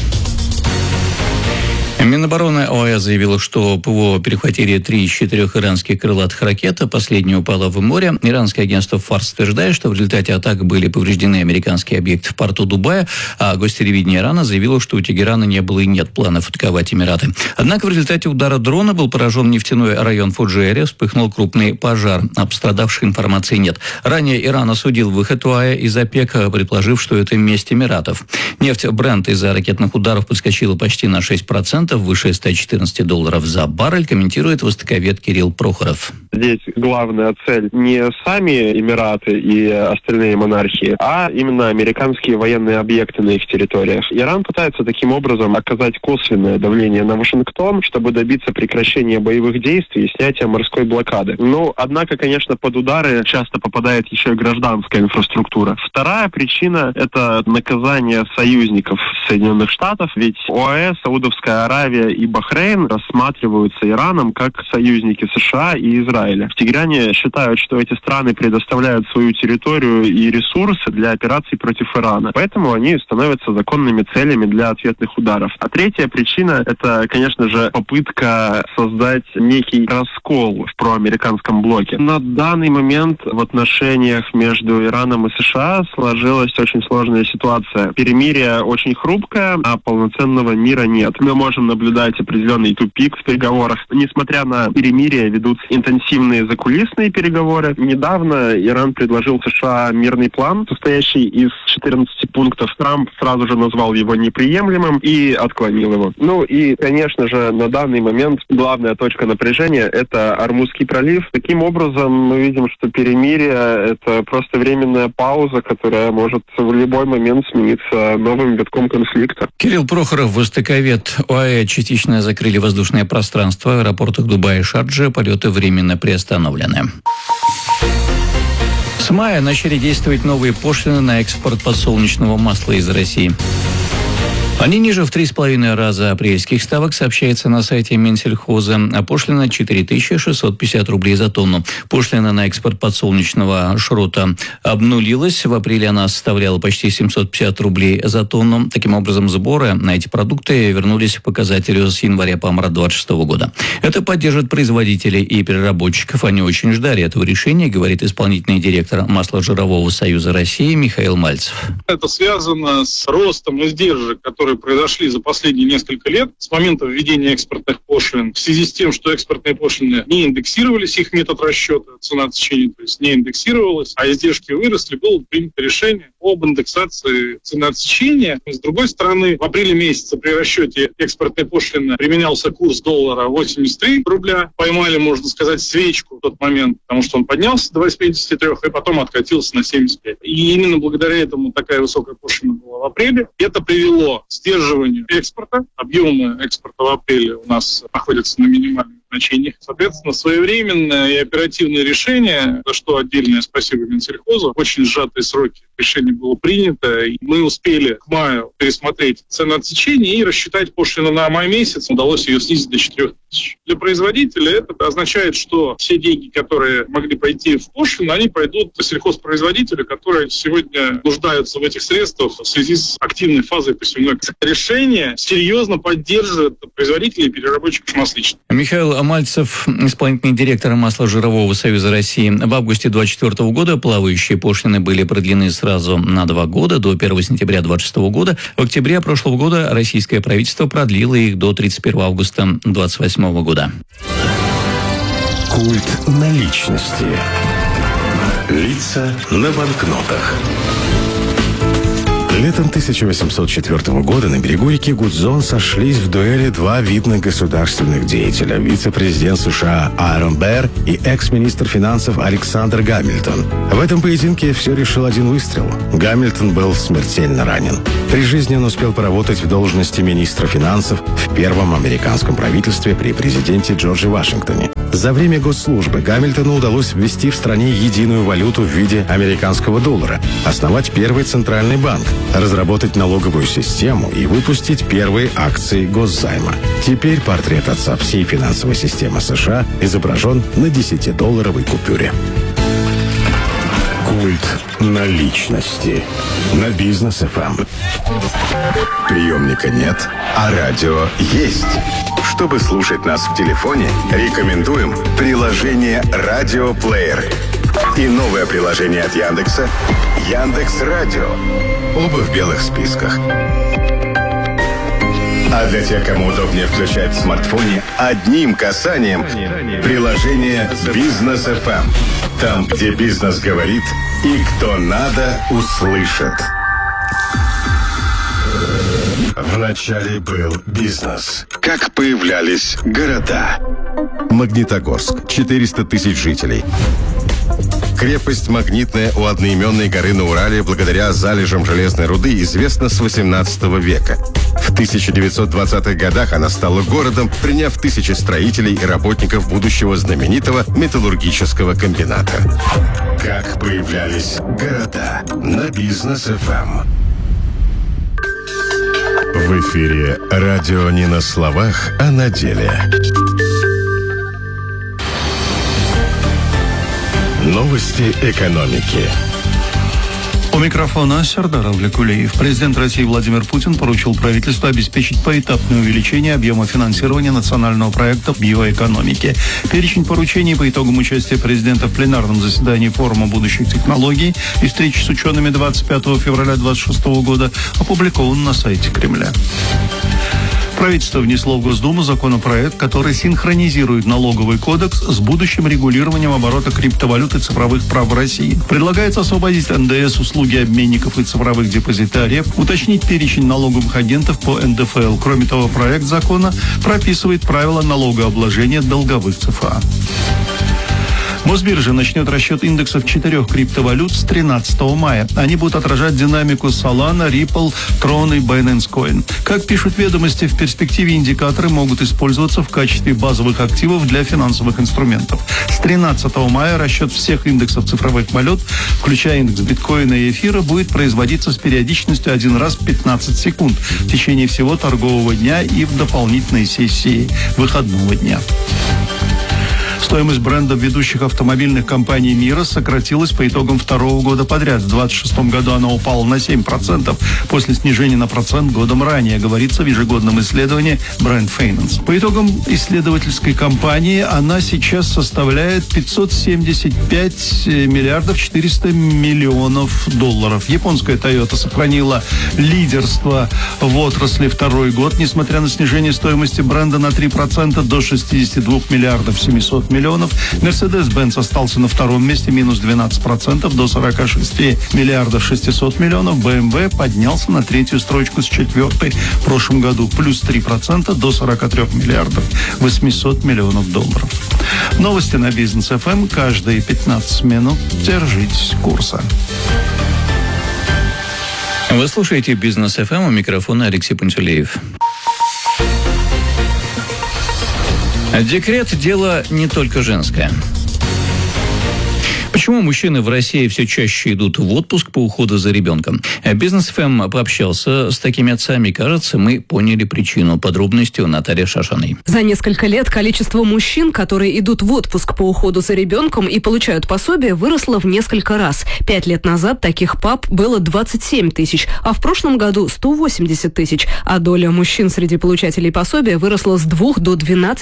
[SPEAKER 4] Минобороны ОАЭ заявила, что ПВО перехватили 3 из 4 иранских крылатых ракет, а последняя упала в море. Иранское агентство ФАРС утверждает, что в результате атак были повреждены американские объекты в порту Дубая, а гостелевидение Ирана заявило, что у Тегерана не было и нет планов атаковать Эмираты. Однако в результате удара дрона был поражен нефтяной район Фуджейре, вспыхнул крупный пожар. О пострадавших информации нет. Ранее Иран осудил выход ОАЭ из ОПЕК, предположив, что это месть Эмиратов. Нефть Брент из-за ракетных ударов подскочила почти на 6%, выше $114 за баррель, комментирует востоковед Кирилл Прохоров.
[SPEAKER 20] Здесь главная цель не сами Эмираты и остальные монархии, а именно американские военные объекты на их территориях. Иран пытается таким образом оказать косвенное давление на Вашингтон, чтобы добиться прекращения боевых действий и снятия морской блокады. Однако, конечно, под удары часто попадает еще и гражданская инфраструктура. Вторая причина – это наказание союзников Соединенных Штатов, ведь ОАЭ, Саудовская Аравия и Бахрейн рассматриваются Ираном как союзники США и Израиля. В Тегеране считают, что эти страны предоставляют свою территорию и ресурсы для операций против Ирана. Поэтому они становятся законными целями для ответных ударов. А третья причина – это, конечно же, попытка создать некий раскол в проамериканском блоке. На данный момент в отношениях между Ираном и США сложилась очень сложная ситуация. Перемирие очень хрупкое, а полноценного мира нет. Мы можем наблюдать определенный тупик в переговорах. Несмотря на перемирие, ведутся интенсивные закулисные переговоры. Недавно Иран предложил США мирный план, состоящий из 14 пунктов. Трамп сразу же назвал его неприемлемым и отклонил его. И, конечно же, на данный момент главная точка напряжения – это Ормузский пролив. Таким образом, мы видим, что перемирие – это просто временная пауза, которая может в любой момент смениться новым витком конфликта.
[SPEAKER 4] Кирилл Прохоров, востоковед ОАЭ. Частично закрыли воздушное пространство. В аэропортах Дубая и Шарджи полеты временно приостановлены. С мая начали действовать новые пошлины на экспорт подсолнечного масла из России. Они ниже в 3,5 раза апрельских ставок, сообщается на сайте Минсельхоза, а пошлина 4650 рублей за тонну. Пошлина на экспорт подсолнечного шрота обнулилась. В апреле она составляла почти 750 рублей за тонну. Таким образом, сборы на эти продукты вернулись к показателю с января по март 2026 года. Это поддержит производителей и переработчиков. Они очень ждали этого решения, говорит исполнительный директор Масложирового союза России Михаил Мальцев.
[SPEAKER 21] Это связано с ростом издержек, которые которые произошли за последние несколько лет с момента введения экспортных пошлин, в связи с тем, что экспортные пошлины не индексировались, их метод расчета цена отсечения, то есть не индексировалась, а издержки выросли, было принято решение об индексации цены отсечения. С другой стороны, в апреле месяце при расчете экспортной пошлины применялся курс доллара 83 рубля. Поймали, можно сказать, свечку в тот момент, потому что он поднялся до 83 и потом откатился на 75. И именно благодаря этому такая высокая пошлина была в апреле. Это привело к сдерживанию экспорта. Объемы экспорта в апреле у нас находятся на минимальном значениях. Соответственно, своевременное и оперативное решение, за что отдельное спасибо Минсельхозу, в очень сжатые сроки решение было принято. И мы успели к маю пересмотреть цену отсечения и рассчитать пошлину на май месяц. Удалось ее снизить до 4 тысяч. Для производителя это означает, что все деньги, которые могли пойти в пошлину, они пойдут сельхозпроизводителю, которые сегодня нуждаются в этих средствах в связи с активной фазой посевной. Решение серьезно поддерживает производителей и переработчиков масличных.
[SPEAKER 4] Михаил Мальцев, исполнительный директор Масложирового союза России. В августе 2024 года плавающие пошлины были продлены сразу на 2 года, до 1 сентября 2026 года. В октябре прошлого года российское правительство продлило их до 31 августа 2028 года.
[SPEAKER 8] Культ наличности. Лица на банкнотах. Летом 1804 года на берегу реки Гудзон сошлись в дуэли два видных государственных деятеля: вице-президент США Аарон Берр и экс-министр финансов Александр Гамильтон. В этом поединке все решил один выстрел. Гамильтон был смертельно ранен. При жизни он успел поработать в должности министра финансов в первом американском правительстве при президенте Джордже Вашингтоне. За время госслужбы Гамильтону удалось ввести в стране единую валюту в виде американского доллара, основать первый центральный банк, разработать налоговую систему и выпустить первые акции госзайма. Теперь портрет отца всей финансовой системы США изображен на 10-долларовой купюре. Культ наличности. На Бизнес ФМ. Приемника нет, а радио есть. Чтобы слушать нас в телефоне, рекомендуем приложение «Радиоплеер» и новое приложение от Яндекса «Яндекс.Радио». Оба в белых списках. А для тех, кому удобнее включать в смартфоне одним касанием, приложение «Бизнес ФМ». Там, где бизнес говорит и кто надо, услышит. Вначале был бизнес. Как появлялись города. Магнитогорск, 400 тысяч жителей. Крепость Магнитная у одноименной горы на Урале благодаря залежам железной руды известна с 18 века. В 1920-х годах она стала городом, приняв тысячи строителей и работников будущего знаменитого металлургического комбината. Как появлялись города на Бизнес ФМ. В эфире радио не на словах, а на деле. Новости экономики.
[SPEAKER 14] У микрофона Сердар Авлякулеев. Президент России Владимир Путин поручил правительству обеспечить поэтапное увеличение объема финансирования национального проекта биоэкономики. Перечень поручений по итогам участия президента в пленарном заседании форума будущих технологий и встречи с учеными 25 февраля 2026 года опубликован на сайте Кремля. Правительство внесло в Госдуму законопроект, который синхронизирует налоговый кодекс с будущим регулированием оборота криптовалют и цифровых прав в России. Предлагается освободить НДС услуги обменников и цифровых депозитариев, уточнить перечень налоговых агентов по НДФЛ. Кроме того, проект закона прописывает правила налогообложения долговых ЦФА. Мосбиржа начнет расчет индексов 4 криптовалют с 13 мая. Они будут отражать динамику Solana, Ripple, Tron и Binance Coin. Как пишут ведомости, в перспективе индикаторы могут использоваться в качестве базовых активов для финансовых инструментов. С 13 мая расчет всех индексов цифровых валют, включая индекс биткоина и эфира, будет производиться с периодичностью 1 раз в 15 секунд в течение всего торгового дня и в дополнительной сессии выходного дня. Стоимость брендов ведущих автомобильных компаний мира сократилась по итогам второго года подряд. В 2026 году она упала на 7% после снижения на процент годом ранее, говорится в ежегодном исследовании Brand Finance. По итогам исследовательской кампании она сейчас составляет 575 миллиардов 400 миллионов долларов. Японская Toyota сохранила лидерство в отрасли второй год, несмотря на снижение стоимости бренда на 3% до 62 миллиардов 700 миллионов. Mercedes-Benz остался на втором месте, минус 12% до 46 миллиардов 600 миллионов. BMW поднялся на третью строчку с четвертой в прошлом году, плюс 3% до 43 миллиардов 800 миллионов долларов. Новости на Бизнес ФМ каждые 15 минут. Держитесь курса.
[SPEAKER 4] Вы слушаете Бизнес ФМ, у микрофона Алексей Пантюлеев. Декрет – дело не только женское. Почему мужчины в России все чаще идут в отпуск по уходу за ребенком? Бизнес ФМ пообщался с такими отцами. Кажется, мы поняли причину. Подробности у Натальи Шашиной.
[SPEAKER 11] За несколько лет количество мужчин, которые идут в отпуск по уходу за ребенком и получают пособие, выросло в несколько раз. 5 лет назад таких пап было 27 тысяч, а в прошлом году 180 тысяч. А доля мужчин среди получателей пособия выросла с 2 до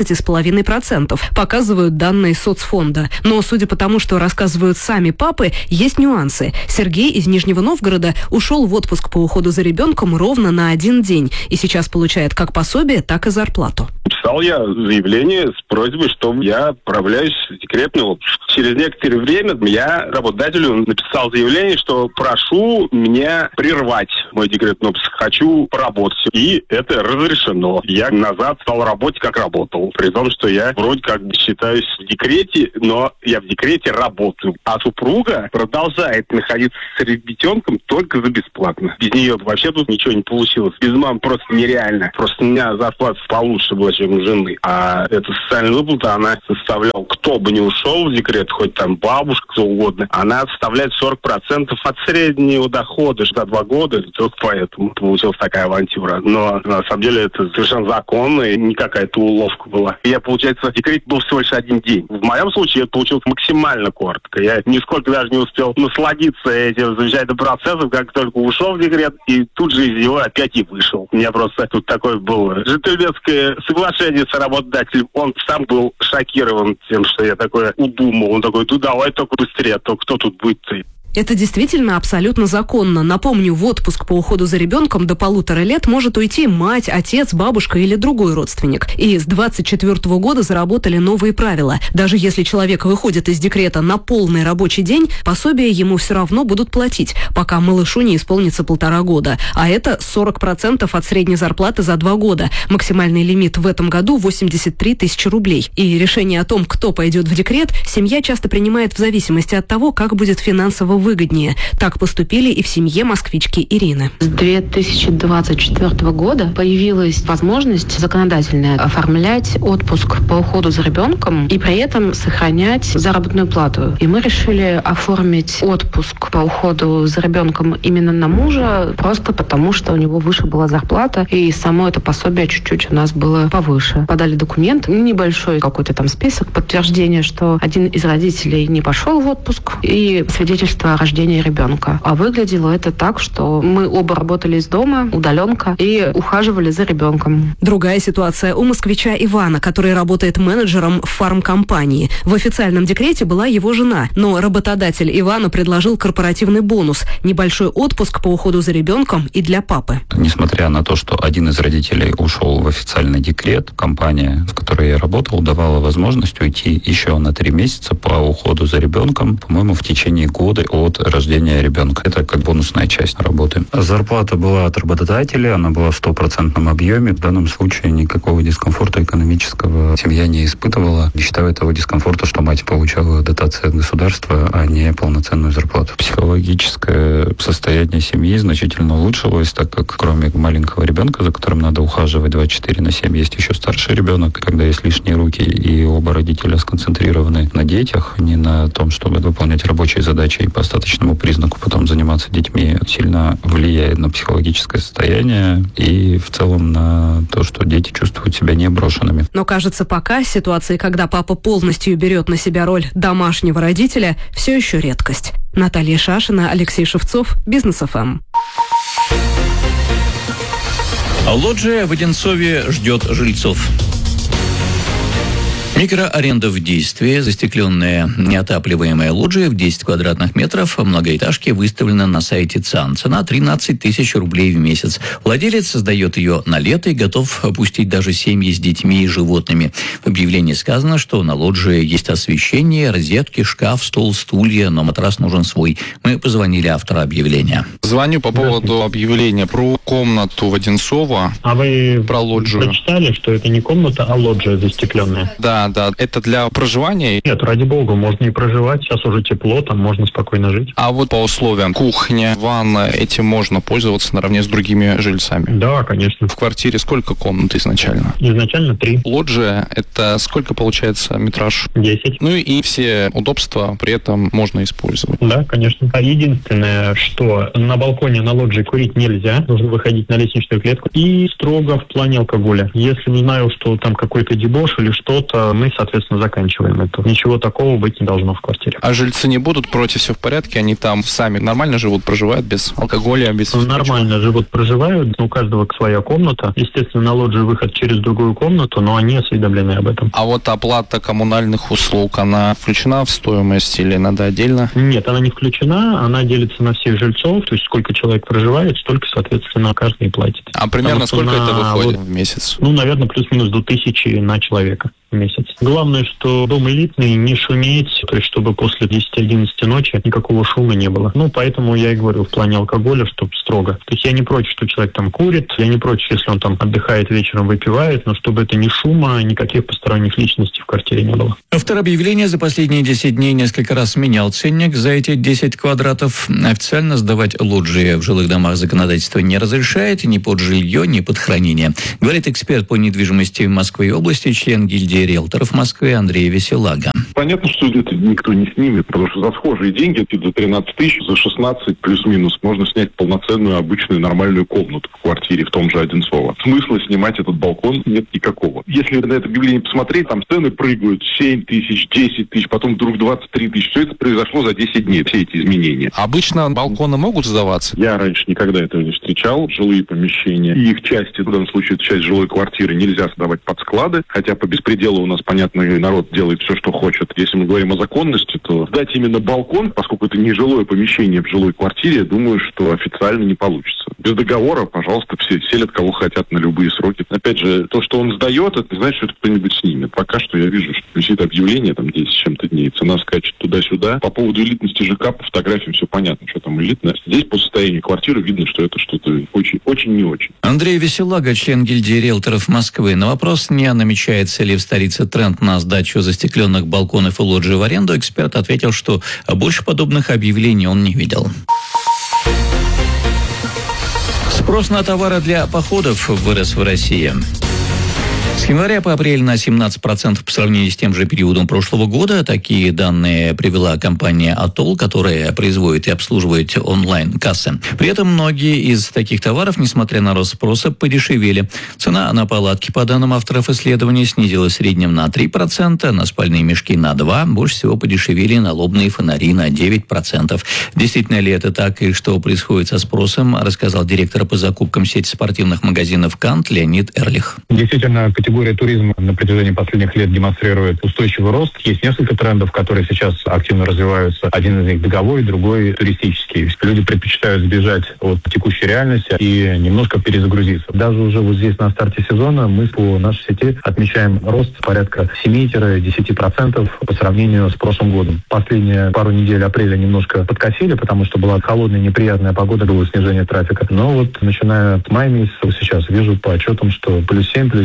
[SPEAKER 11] 12,5%, показывают данные соцфонда. Но судя по тому, что рассказывают сами папы, есть нюансы. Сергей из Нижнего Новгорода ушел в отпуск по уходу за ребенком ровно на 1 день и сейчас получает как пособие, так и зарплату.
[SPEAKER 2] Писал я заявление с просьбой, что я отправляюсь в декретный отпуск. Через некоторое время я работодателю написал заявление, что прошу меня прервать мой декретный отпуск. Хочу поработать. И это разрешено. Я назад стал работать, как работал. При том, что я вроде как бы считаюсь в декрете, но я в декрете работаю. А супруга продолжает находиться с ребенком только за бесплатно. Без нее вообще тут ничего не получилось. Без мамы просто нереально. Просто у меня зарплата получше была, чем у жены. А эта социальная выплата, она составляла, кто бы не ушел в декрет, хоть там бабушка, кто угодно, она составляет 40% от среднего дохода за 2 года. Только поэтому получилась такая авантюра. Но на самом деле это совершенно законно, и не какая-то уловка была. Я, получается, в декрете был всего лишь 1 день. В моем случае это получилось максимально коротко. Я нисколько даже не успел насладиться этим замечательным процессом, как только ушел в декрет, и тут же из него опять и вышел. У меня просто тут такое было джентльменское соглашение с работодателем. Он сам был шокирован тем, что я такое удумал. Он такой: давай только быстрее, а то кто тут будет-то?
[SPEAKER 11] Это действительно абсолютно законно. Напомню, в отпуск по уходу за ребенком до 1,5 лет может уйти мать, отец, бабушка или другой родственник. И с 2024 года заработали новые правила. Даже если человек выходит из декрета на полный рабочий день, пособие ему все равно будут платить, пока малышу не исполнится 1,5 года. А это 40% от средней зарплаты за 2 года. Максимальный лимит в этом году 83 тысячи рублей. И решение о том, кто пойдет в декрет, семья часто принимает в зависимости от того, как будет финансово выгоднее. Так поступили и в семье москвички Ирины.
[SPEAKER 22] С 2024 года появилась возможность законодательная оформлять отпуск по уходу за ребенком и при этом сохранять заработную плату. И мы решили оформить отпуск по уходу за ребенком именно на мужа, просто потому, что у него выше была зарплата, и само это пособие чуть-чуть у нас было повыше. Подали документ, небольшой какой-то там список подтверждения, что один из родителей не пошел в отпуск, и свидетельство о рождении ребенка. А выглядело это так, что мы оба работали из дома, удаленка, и ухаживали за ребенком.
[SPEAKER 11] Другая ситуация у москвича Ивана, который работает менеджером в фармкомпании. В официальном декрете была его жена, но работодатель Ивана предложил корпоративный бонус – небольшой отпуск по уходу за ребенком и для папы.
[SPEAKER 23] Несмотря на то, что один из родителей ушел в официальный декрет, компания, в которой я работал, давала возможность уйти еще на 3 месяца по уходу за ребенком, по-моему, в течение года от рождения ребенка. Это как бонусная часть работы. Зарплата была от работодателя, она была в 100% объеме. В данном случае никакого дискомфорта экономического семья не испытывала. Не считая того дискомфорта, что мать получала дотации от государства, а не полноценную зарплату. Психологическое состояние семьи значительно улучшилось, так как кроме маленького ребенка, за которым надо ухаживать 24/7, есть еще старший ребенок. Когда есть лишние руки и оба родителя сконцентрированы на детях, не на том, чтобы выполнять рабочие задачи и поставить недостаточному признаку потом заниматься детьми, сильно влияет на психологическое состояние и в целом на то, что дети чувствуют себя не брошенными.
[SPEAKER 11] Но, кажется, пока ситуации, когда папа полностью берет на себя роль домашнего родителя, все еще редкость. Наталья Шашина, Алексей Шевцов, Бизнес ФМ.
[SPEAKER 4] Лоджия в Одинцове ждет жильцов. Микроаренда в действии. Застекленная неотапливаемая лоджия в 10 квадратных метров в многоэтажке выставлена на сайте ЦАН. Цена 13 тысяч рублей в месяц. Владелец сдает ее на лето и готов пустить даже семьи с детьми и животными. В объявлении сказано, что на лоджии есть освещение, розетки, шкаф, стол, стулья, но матрас нужен свой. Мы позвонили автору объявления.
[SPEAKER 1] Звоню по поводу объявления про комнату в Одинцово.
[SPEAKER 3] А вы
[SPEAKER 1] про лоджию
[SPEAKER 3] прочитали, что это не комната, а лоджия застекленная?
[SPEAKER 1] Да. Это для проживания?
[SPEAKER 3] Нет, ради бога, можно и проживать. Сейчас уже тепло, там можно спокойно жить.
[SPEAKER 1] А вот по условиям кухня, ванна, этим можно пользоваться наравне с другими жильцами?
[SPEAKER 3] Да, конечно.
[SPEAKER 1] В квартире сколько комнат изначально?
[SPEAKER 3] Изначально 3.
[SPEAKER 1] Лоджия, это сколько получается метраж?
[SPEAKER 3] 10.
[SPEAKER 1] Ну и все удобства при этом можно использовать?
[SPEAKER 3] Да, конечно. А единственное, что на балконе на лоджии курить нельзя, нужно выходить на лестничную клетку. И строго в плане алкоголя. Если узнаю, что там какой-то дебош или что-то, мы, соответственно, заканчиваем это. Ничего такого быть не должно в квартире.
[SPEAKER 1] А жильцы не будут против, все в порядке? Они там сами нормально живут, проживают без алкоголя, без...
[SPEAKER 3] Нормально живут, проживают. У каждого своя комната. Естественно, на лоджию выход через другую комнату, но они осведомлены об этом.
[SPEAKER 1] А вот оплата коммунальных услуг, она включена в стоимость или надо отдельно?
[SPEAKER 3] Нет, она не включена. Она делится на всех жильцов. То есть сколько человек проживает, столько, соответственно, каждый платит.
[SPEAKER 1] А примерно сколько это выходит в месяц?
[SPEAKER 3] Ну, наверное, плюс-минус до 1000 на человека в месяц. Главное, что дом элитный, не шуметь, то есть чтобы после 10-11 ночи никакого шума не было. Ну, поэтому я и говорю в плане алкоголя, чтобы строго. То есть я не против, что человек там курит, я не против, если он там отдыхает вечером, выпивает, но чтобы это ни шума, никаких посторонних личностей в квартире не было.
[SPEAKER 4] Автор объявления за последние 10 дней несколько раз менял ценник за эти 10 квадратов. Официально сдавать лоджии в жилых домах законодательство не разрешает ни под жилье, ни под хранение. Говорит эксперт по недвижимости в Москве и области, член гильдии риэлторов в Москве Андрей Веселага.
[SPEAKER 2] Понятно, что это никто не снимет, потому что за схожие деньги, за 13 тысяч, за 16 плюс-минус, можно снять полноценную, обычную, нормальную комнату в квартире в том же Одинцово. Смысла снимать этот балкон нет никакого. Если на это объявление посмотреть, там цены прыгают 7 тысяч, 10 тысяч, потом вдруг 23 тысячи. Все это произошло за 10 дней, все эти изменения.
[SPEAKER 1] Обычно балконы могут сдаваться?
[SPEAKER 2] Я раньше никогда этого не встречал. Жилые помещения и их части, в данном случае это часть жилой квартиры, нельзя сдавать под склады, хотя по беспределу у нас, понятно, народ делает все, что хочет. Если мы говорим о законности, то сдать именно балкон, поскольку это не жилое помещение в жилой квартире, я думаю, что официально не получится. Без договора, пожалуйста, все селят кого хотят на любые сроки. Опять же, то, что он сдает, это не значит, что это кто-нибудь снимет. Пока что я вижу, что висит объявление, там 10 с чем-то дней, цена скачет туда-сюда. По поводу элитности ЖК, по фотографиям все понятно, что там элитно. Здесь по состоянию квартиры видно, что это что-то очень не очень.
[SPEAKER 4] Андрей Веселага, член гильдии риэлторов Москвы. На вопрос, не намечается ли в столице тренд на сдачу застекленных балконов и лоджий в аренду, эксперт ответил, что больше подобных объявлений он не видел. Спрос на товары для походов вырос в России. С января по апрель на 17% по сравнению с тем же периодом прошлого года. Такие данные привела компания «Атолл», которая производит и обслуживает онлайн-кассы. При этом многие из таких товаров, несмотря на рост спроса, подешевели. Цена на палатки, по данным авторов исследования, снизилась в среднем на 3%, на спальные мешки на 2%, больше всего подешевели налобные фонари на 9%. Действительно ли это так и что происходит со спросом, рассказал директор по закупкам сети спортивных магазинов «Кант» Леонид Эрлих.
[SPEAKER 6] Действительно, категория туризма на протяжении последних лет демонстрирует устойчивый рост. Есть несколько трендов, которые сейчас активно развиваются. Один из них беговой, другой туристический. Люди предпочитают сбежать от текущей реальности и немножко перезагрузиться. Даже уже вот здесь на старте сезона мы по нашей сети отмечаем рост порядка 7-10% по сравнению с прошлым годом. Последние пару недель апреля немножко подкосили, потому что была холодная, неприятная погода, было снижение трафика. Но вот начиная от мая месяца сейчас вижу по отчетам, что плюс 7, плюс 10%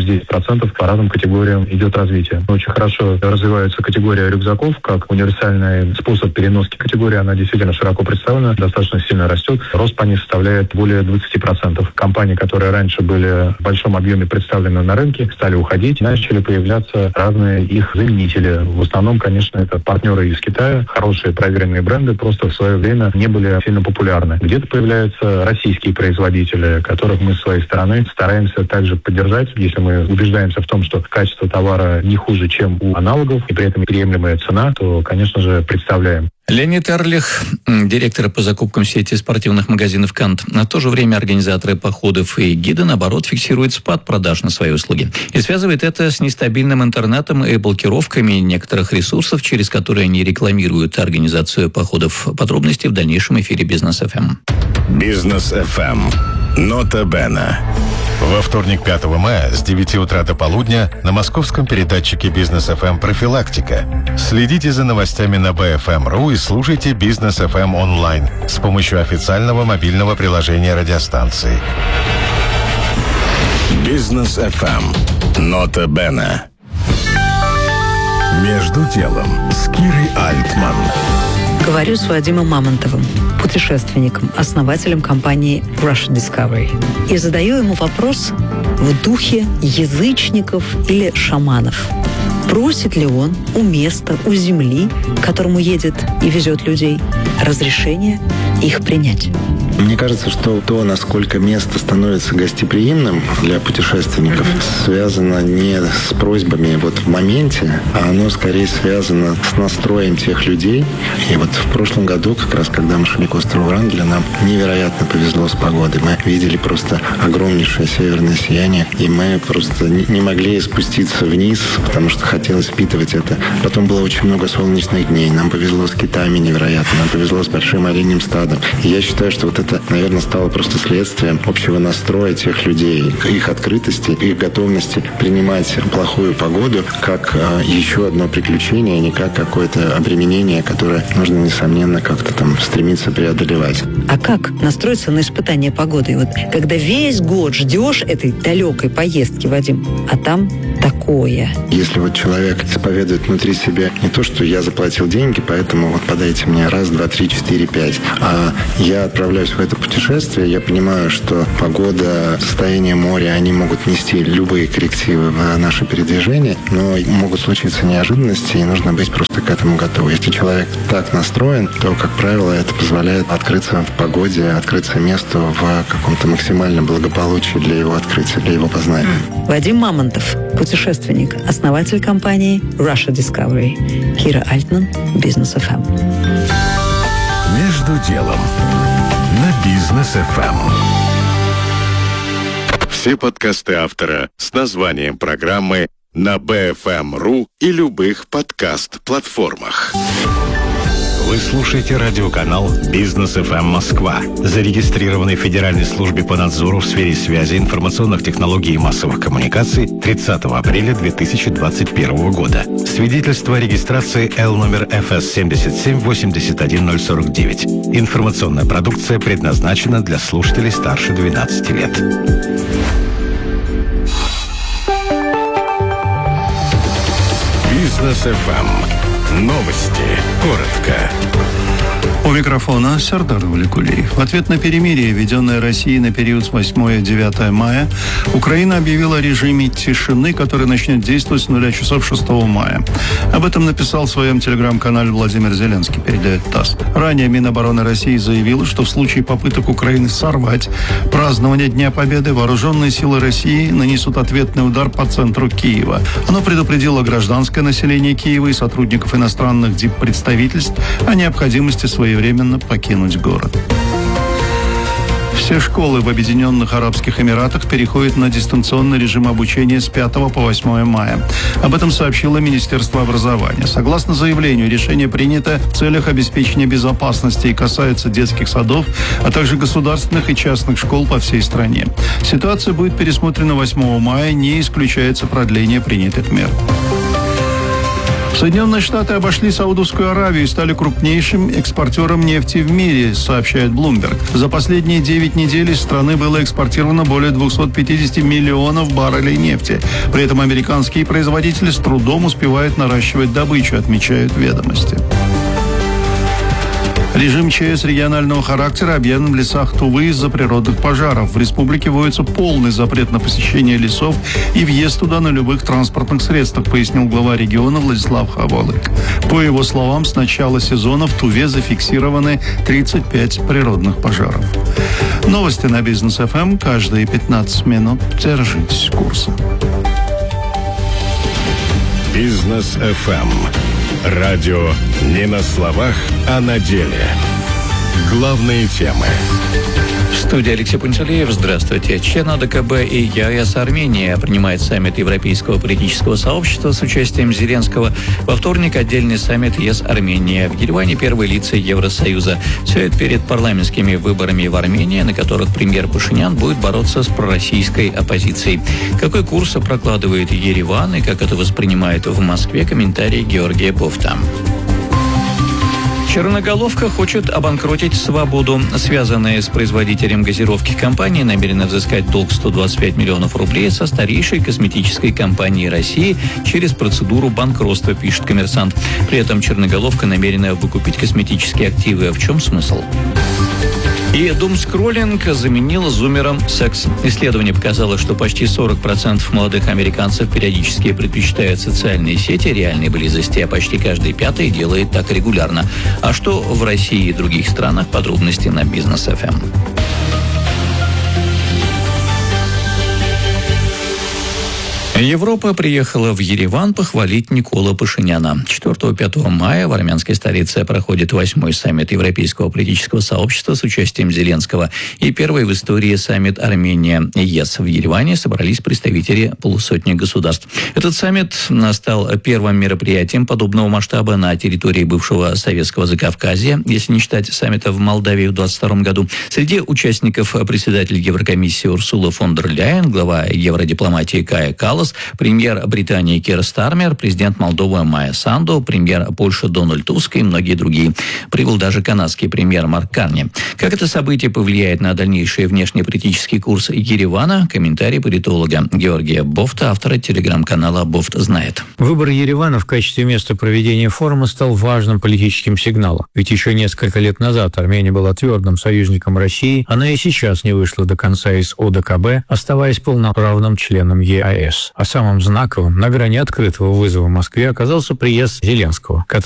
[SPEAKER 6] 10% по разным категориям идет развитие. Очень хорошо развивается категория рюкзаков, как универсальный способ переноски. Категория, она действительно широко представлена, достаточно сильно растет. Рост по ней составляет более 20%. Компании, которые раньше были в большом объеме представлены на рынке, стали уходить, начали появляться разные их заменители. В основном, конечно, это партнеры из Китая, хорошие проверенные бренды, просто в свое время не были сильно популярны. Где-то появляются российские производители, которых мы с своей стороны стараемся также поддержать, если мы убеждаемся в том, что качество товара не хуже, чем у аналогов, и при этом приемлемая цена, то, конечно же, представляем.
[SPEAKER 4] Леонид Эрлих, директор по закупкам сети спортивных магазинов «Кант». На то же время организаторы походов и гиды, наоборот, фиксируют спад продаж на свои услуги. И связывает это с нестабильным интернетом и блокировками некоторых ресурсов, через которые они рекламируют организацию походов. Подробности в дальнейшем эфире «Бизнес ФМ».
[SPEAKER 8] «Бизнес ФМ». Нота Бена. Во вторник, 5 мая с 9 утра до полудня на московском передатчике «Бизнес ФМ» профилактика. Следите за новостями на BFM.ru и слушайте «Бизнес ФМ» онлайн с помощью официального мобильного приложения радиостанции. «Бизнес ФМ». Нота Бена. «Между делом» с Кирой Альтман.
[SPEAKER 5] Говорю с Вадимом Мамонтовым, путешественником, основателем компании Russia Discovery. И задаю ему вопрос в духе язычников или шаманов. Просит ли он у места, у земли, к которому едет и везет людей, разрешение их принять?
[SPEAKER 7] Мне кажется, что то, насколько место становится гостеприимным для путешественников, связано не с просьбами вот в моменте, а оно скорее связано с настроем тех людей. И вот в прошлом году, как раз когда мы шли к острову Врангеля, нам невероятно повезло с погодой. Мы видели просто огромнейшее северное сияние, и мы просто не могли спуститься вниз, потому что хотелось впитывать это. Потом было очень много солнечных дней. Нам повезло с китами невероятно, нам повезло с большим оленьим стадом. И я считаю, что вот это, наверное, стало просто следствием общего настроя тех людей, их открытости, их готовности принимать плохую погоду как еще одно приключение, а не как какое-то обременение, которое нужно, несомненно, как-то там стремиться преодолевать.
[SPEAKER 5] А как настроиться на испытание погоды? Вот когда весь год ждешь этой далекой поездки, Вадим, а там такое.
[SPEAKER 7] Если вот человек исповедует внутри себя не то, что я заплатил деньги, поэтому вот подайте мне 1, 2, 3, 4, 5, а я отправляюсь в это путешествие, я понимаю, что погода, состояние моря, они могут нести любые коррективы в наше передвижение, но могут случиться неожиданности, и нужно быть просто к этому готовым. Если человек так настроен, то, как правило, это позволяет открыться в погоде, открыться месту в каком-то максимальном благополучии для его открытия, для его познания.
[SPEAKER 5] Вадим Мамонтов, путешественник, основатель компании Russia Discovery. Кира Альтман, Бизнес ФМ.
[SPEAKER 8] «Между делом» на Бизнес ФМ. Все подкасты автора с названием программы на BFM.ru и любых подкаст-платформах. Вы слушаете радиоканал «Бизнес ФМ Москва», зарегистрированный в Федеральной службе по надзору в сфере связи, информационных технологий и массовых коммуникаций 30 апреля 2021 года. Свидетельство о регистрации L номер ФС 7781049. Информационная продукция предназначена для слушателей старше 12 лет. Бизнес ФМ. Новости. Коротко.
[SPEAKER 14] У микрофона Сердар Валикулиев. В ответ на перемирие, введенное Россией на период с 8 и 9 мая, Украина объявила о режиме тишины, который начнет действовать с 0 часов 6 мая. Об этом написал в своем телеграм-канале Владимир Зеленский, передает ТАСС. Ранее Минобороны России заявила, что в случае попыток Украины сорвать празднование Дня Победы, вооруженные силы России нанесут ответный удар по центру Киева. Оно предупредило гражданское население Киева и сотрудников иностранных диппредставительств о необходимости своевременно покинуть город. Все школы в Объединенных Арабских Эмиратах переходят на дистанционный режим обучения с 5 по 8 мая. Об этом сообщило Министерство образования. Согласно заявлению, решение принято в целях обеспечения безопасности и касается детских садов, а также государственных и частных школ по всей стране. Ситуация будет пересмотрена 8 мая, не исключается продление принятых мер. Соединенные Штаты обошли Саудовскую Аравию и стали крупнейшим экспортером нефти в мире, сообщает Bloomberg. За последние 9 недель из страны было экспортировано более 250 миллионов баррелей нефти. При этом американские производители с трудом успевают наращивать добычу, отмечают «Ведомости». Режим ЧС регионального характера объявлен в лесах Тувы из-за природных пожаров. В республике вводится полный запрет на посещение лесов и въезд туда на любых транспортных средствах, пояснил глава региона Владислав Хавалык. По его словам, с начала сезона в Туве зафиксированы 35 природных пожаров. Новости на Бизнес ФМ каждые 15 минут. Держитесь курса.
[SPEAKER 8] Бизнес ФМ. Радио не на словах, а на деле. Главные темы.
[SPEAKER 4] В студии Алексей Пантелеев. Здравствуйте. Член АДКБ и ЕАЭС Армения принимает саммит Европейского политического сообщества с участием Зеленского. Во вторник отдельный саммит ЕС Армения. В Ереване первые лица Евросоюза. Все это перед парламентскими выборами в Армении, на которых премьер Пашинян будет бороться с пророссийской оппозицией. Какой курс прокладывает Ереван и как это воспринимает в Москве, комментарий Георгия Бофта. Черноголовка хочет обанкротить «Свободу». Связанные с производителем газировки компании намерены взыскать долг 125 миллионов рублей со старейшей косметической компании России через процедуру банкротства, пишет «Коммерсант». При этом Черноголовка намерена выкупить косметические активы. В чем смысл? И думскроллинг заменил зумером секс. Исследование показало, что почти 40% молодых американцев периодически предпочитают социальные сети реальной близости, а почти каждый пятый делает так регулярно. А что в России и других странах? Подробности на Бизнес ФМ. Европа приехала в Ереван похвалить Никола Пашиняна. 4-5 мая в армянской столице проходит 8-й саммит Европейского политического сообщества с участием Зеленского и первый в истории саммит Армения-ЕС. В Ереване собрались представители полусотни государств. Этот саммит стал первым мероприятием подобного масштаба на территории бывшего советского Закавказья, если не считать саммита в Молдавии в 2022 году. Среди участников председатель Еврокомиссии Урсула фон дер Ляйен, глава евродипломатии Кая Каллас, премьер Британии Кир Стармер, президент Молдовы Майя Санду, премьер Польши Дональд Туск и многие другие. Прибыл даже канадский премьер Марк Карни. Как это событие повлияет на дальнейший внешнеполитический курс Еревана? Комментарий политолога Георгия Бофта, автора телеграм-канала «Бофт знает».
[SPEAKER 9] Выбор Еревана в качестве места проведения форума стал важным политическим сигналом. Ведь еще несколько лет назад Армения была твердым союзником России, она и сейчас не вышла до конца из ОДКБ, оставаясь полноправным членом ЕАЭС. А самым знаковым, на грани открытого вызова в Москве, оказался приезд Зеленского, который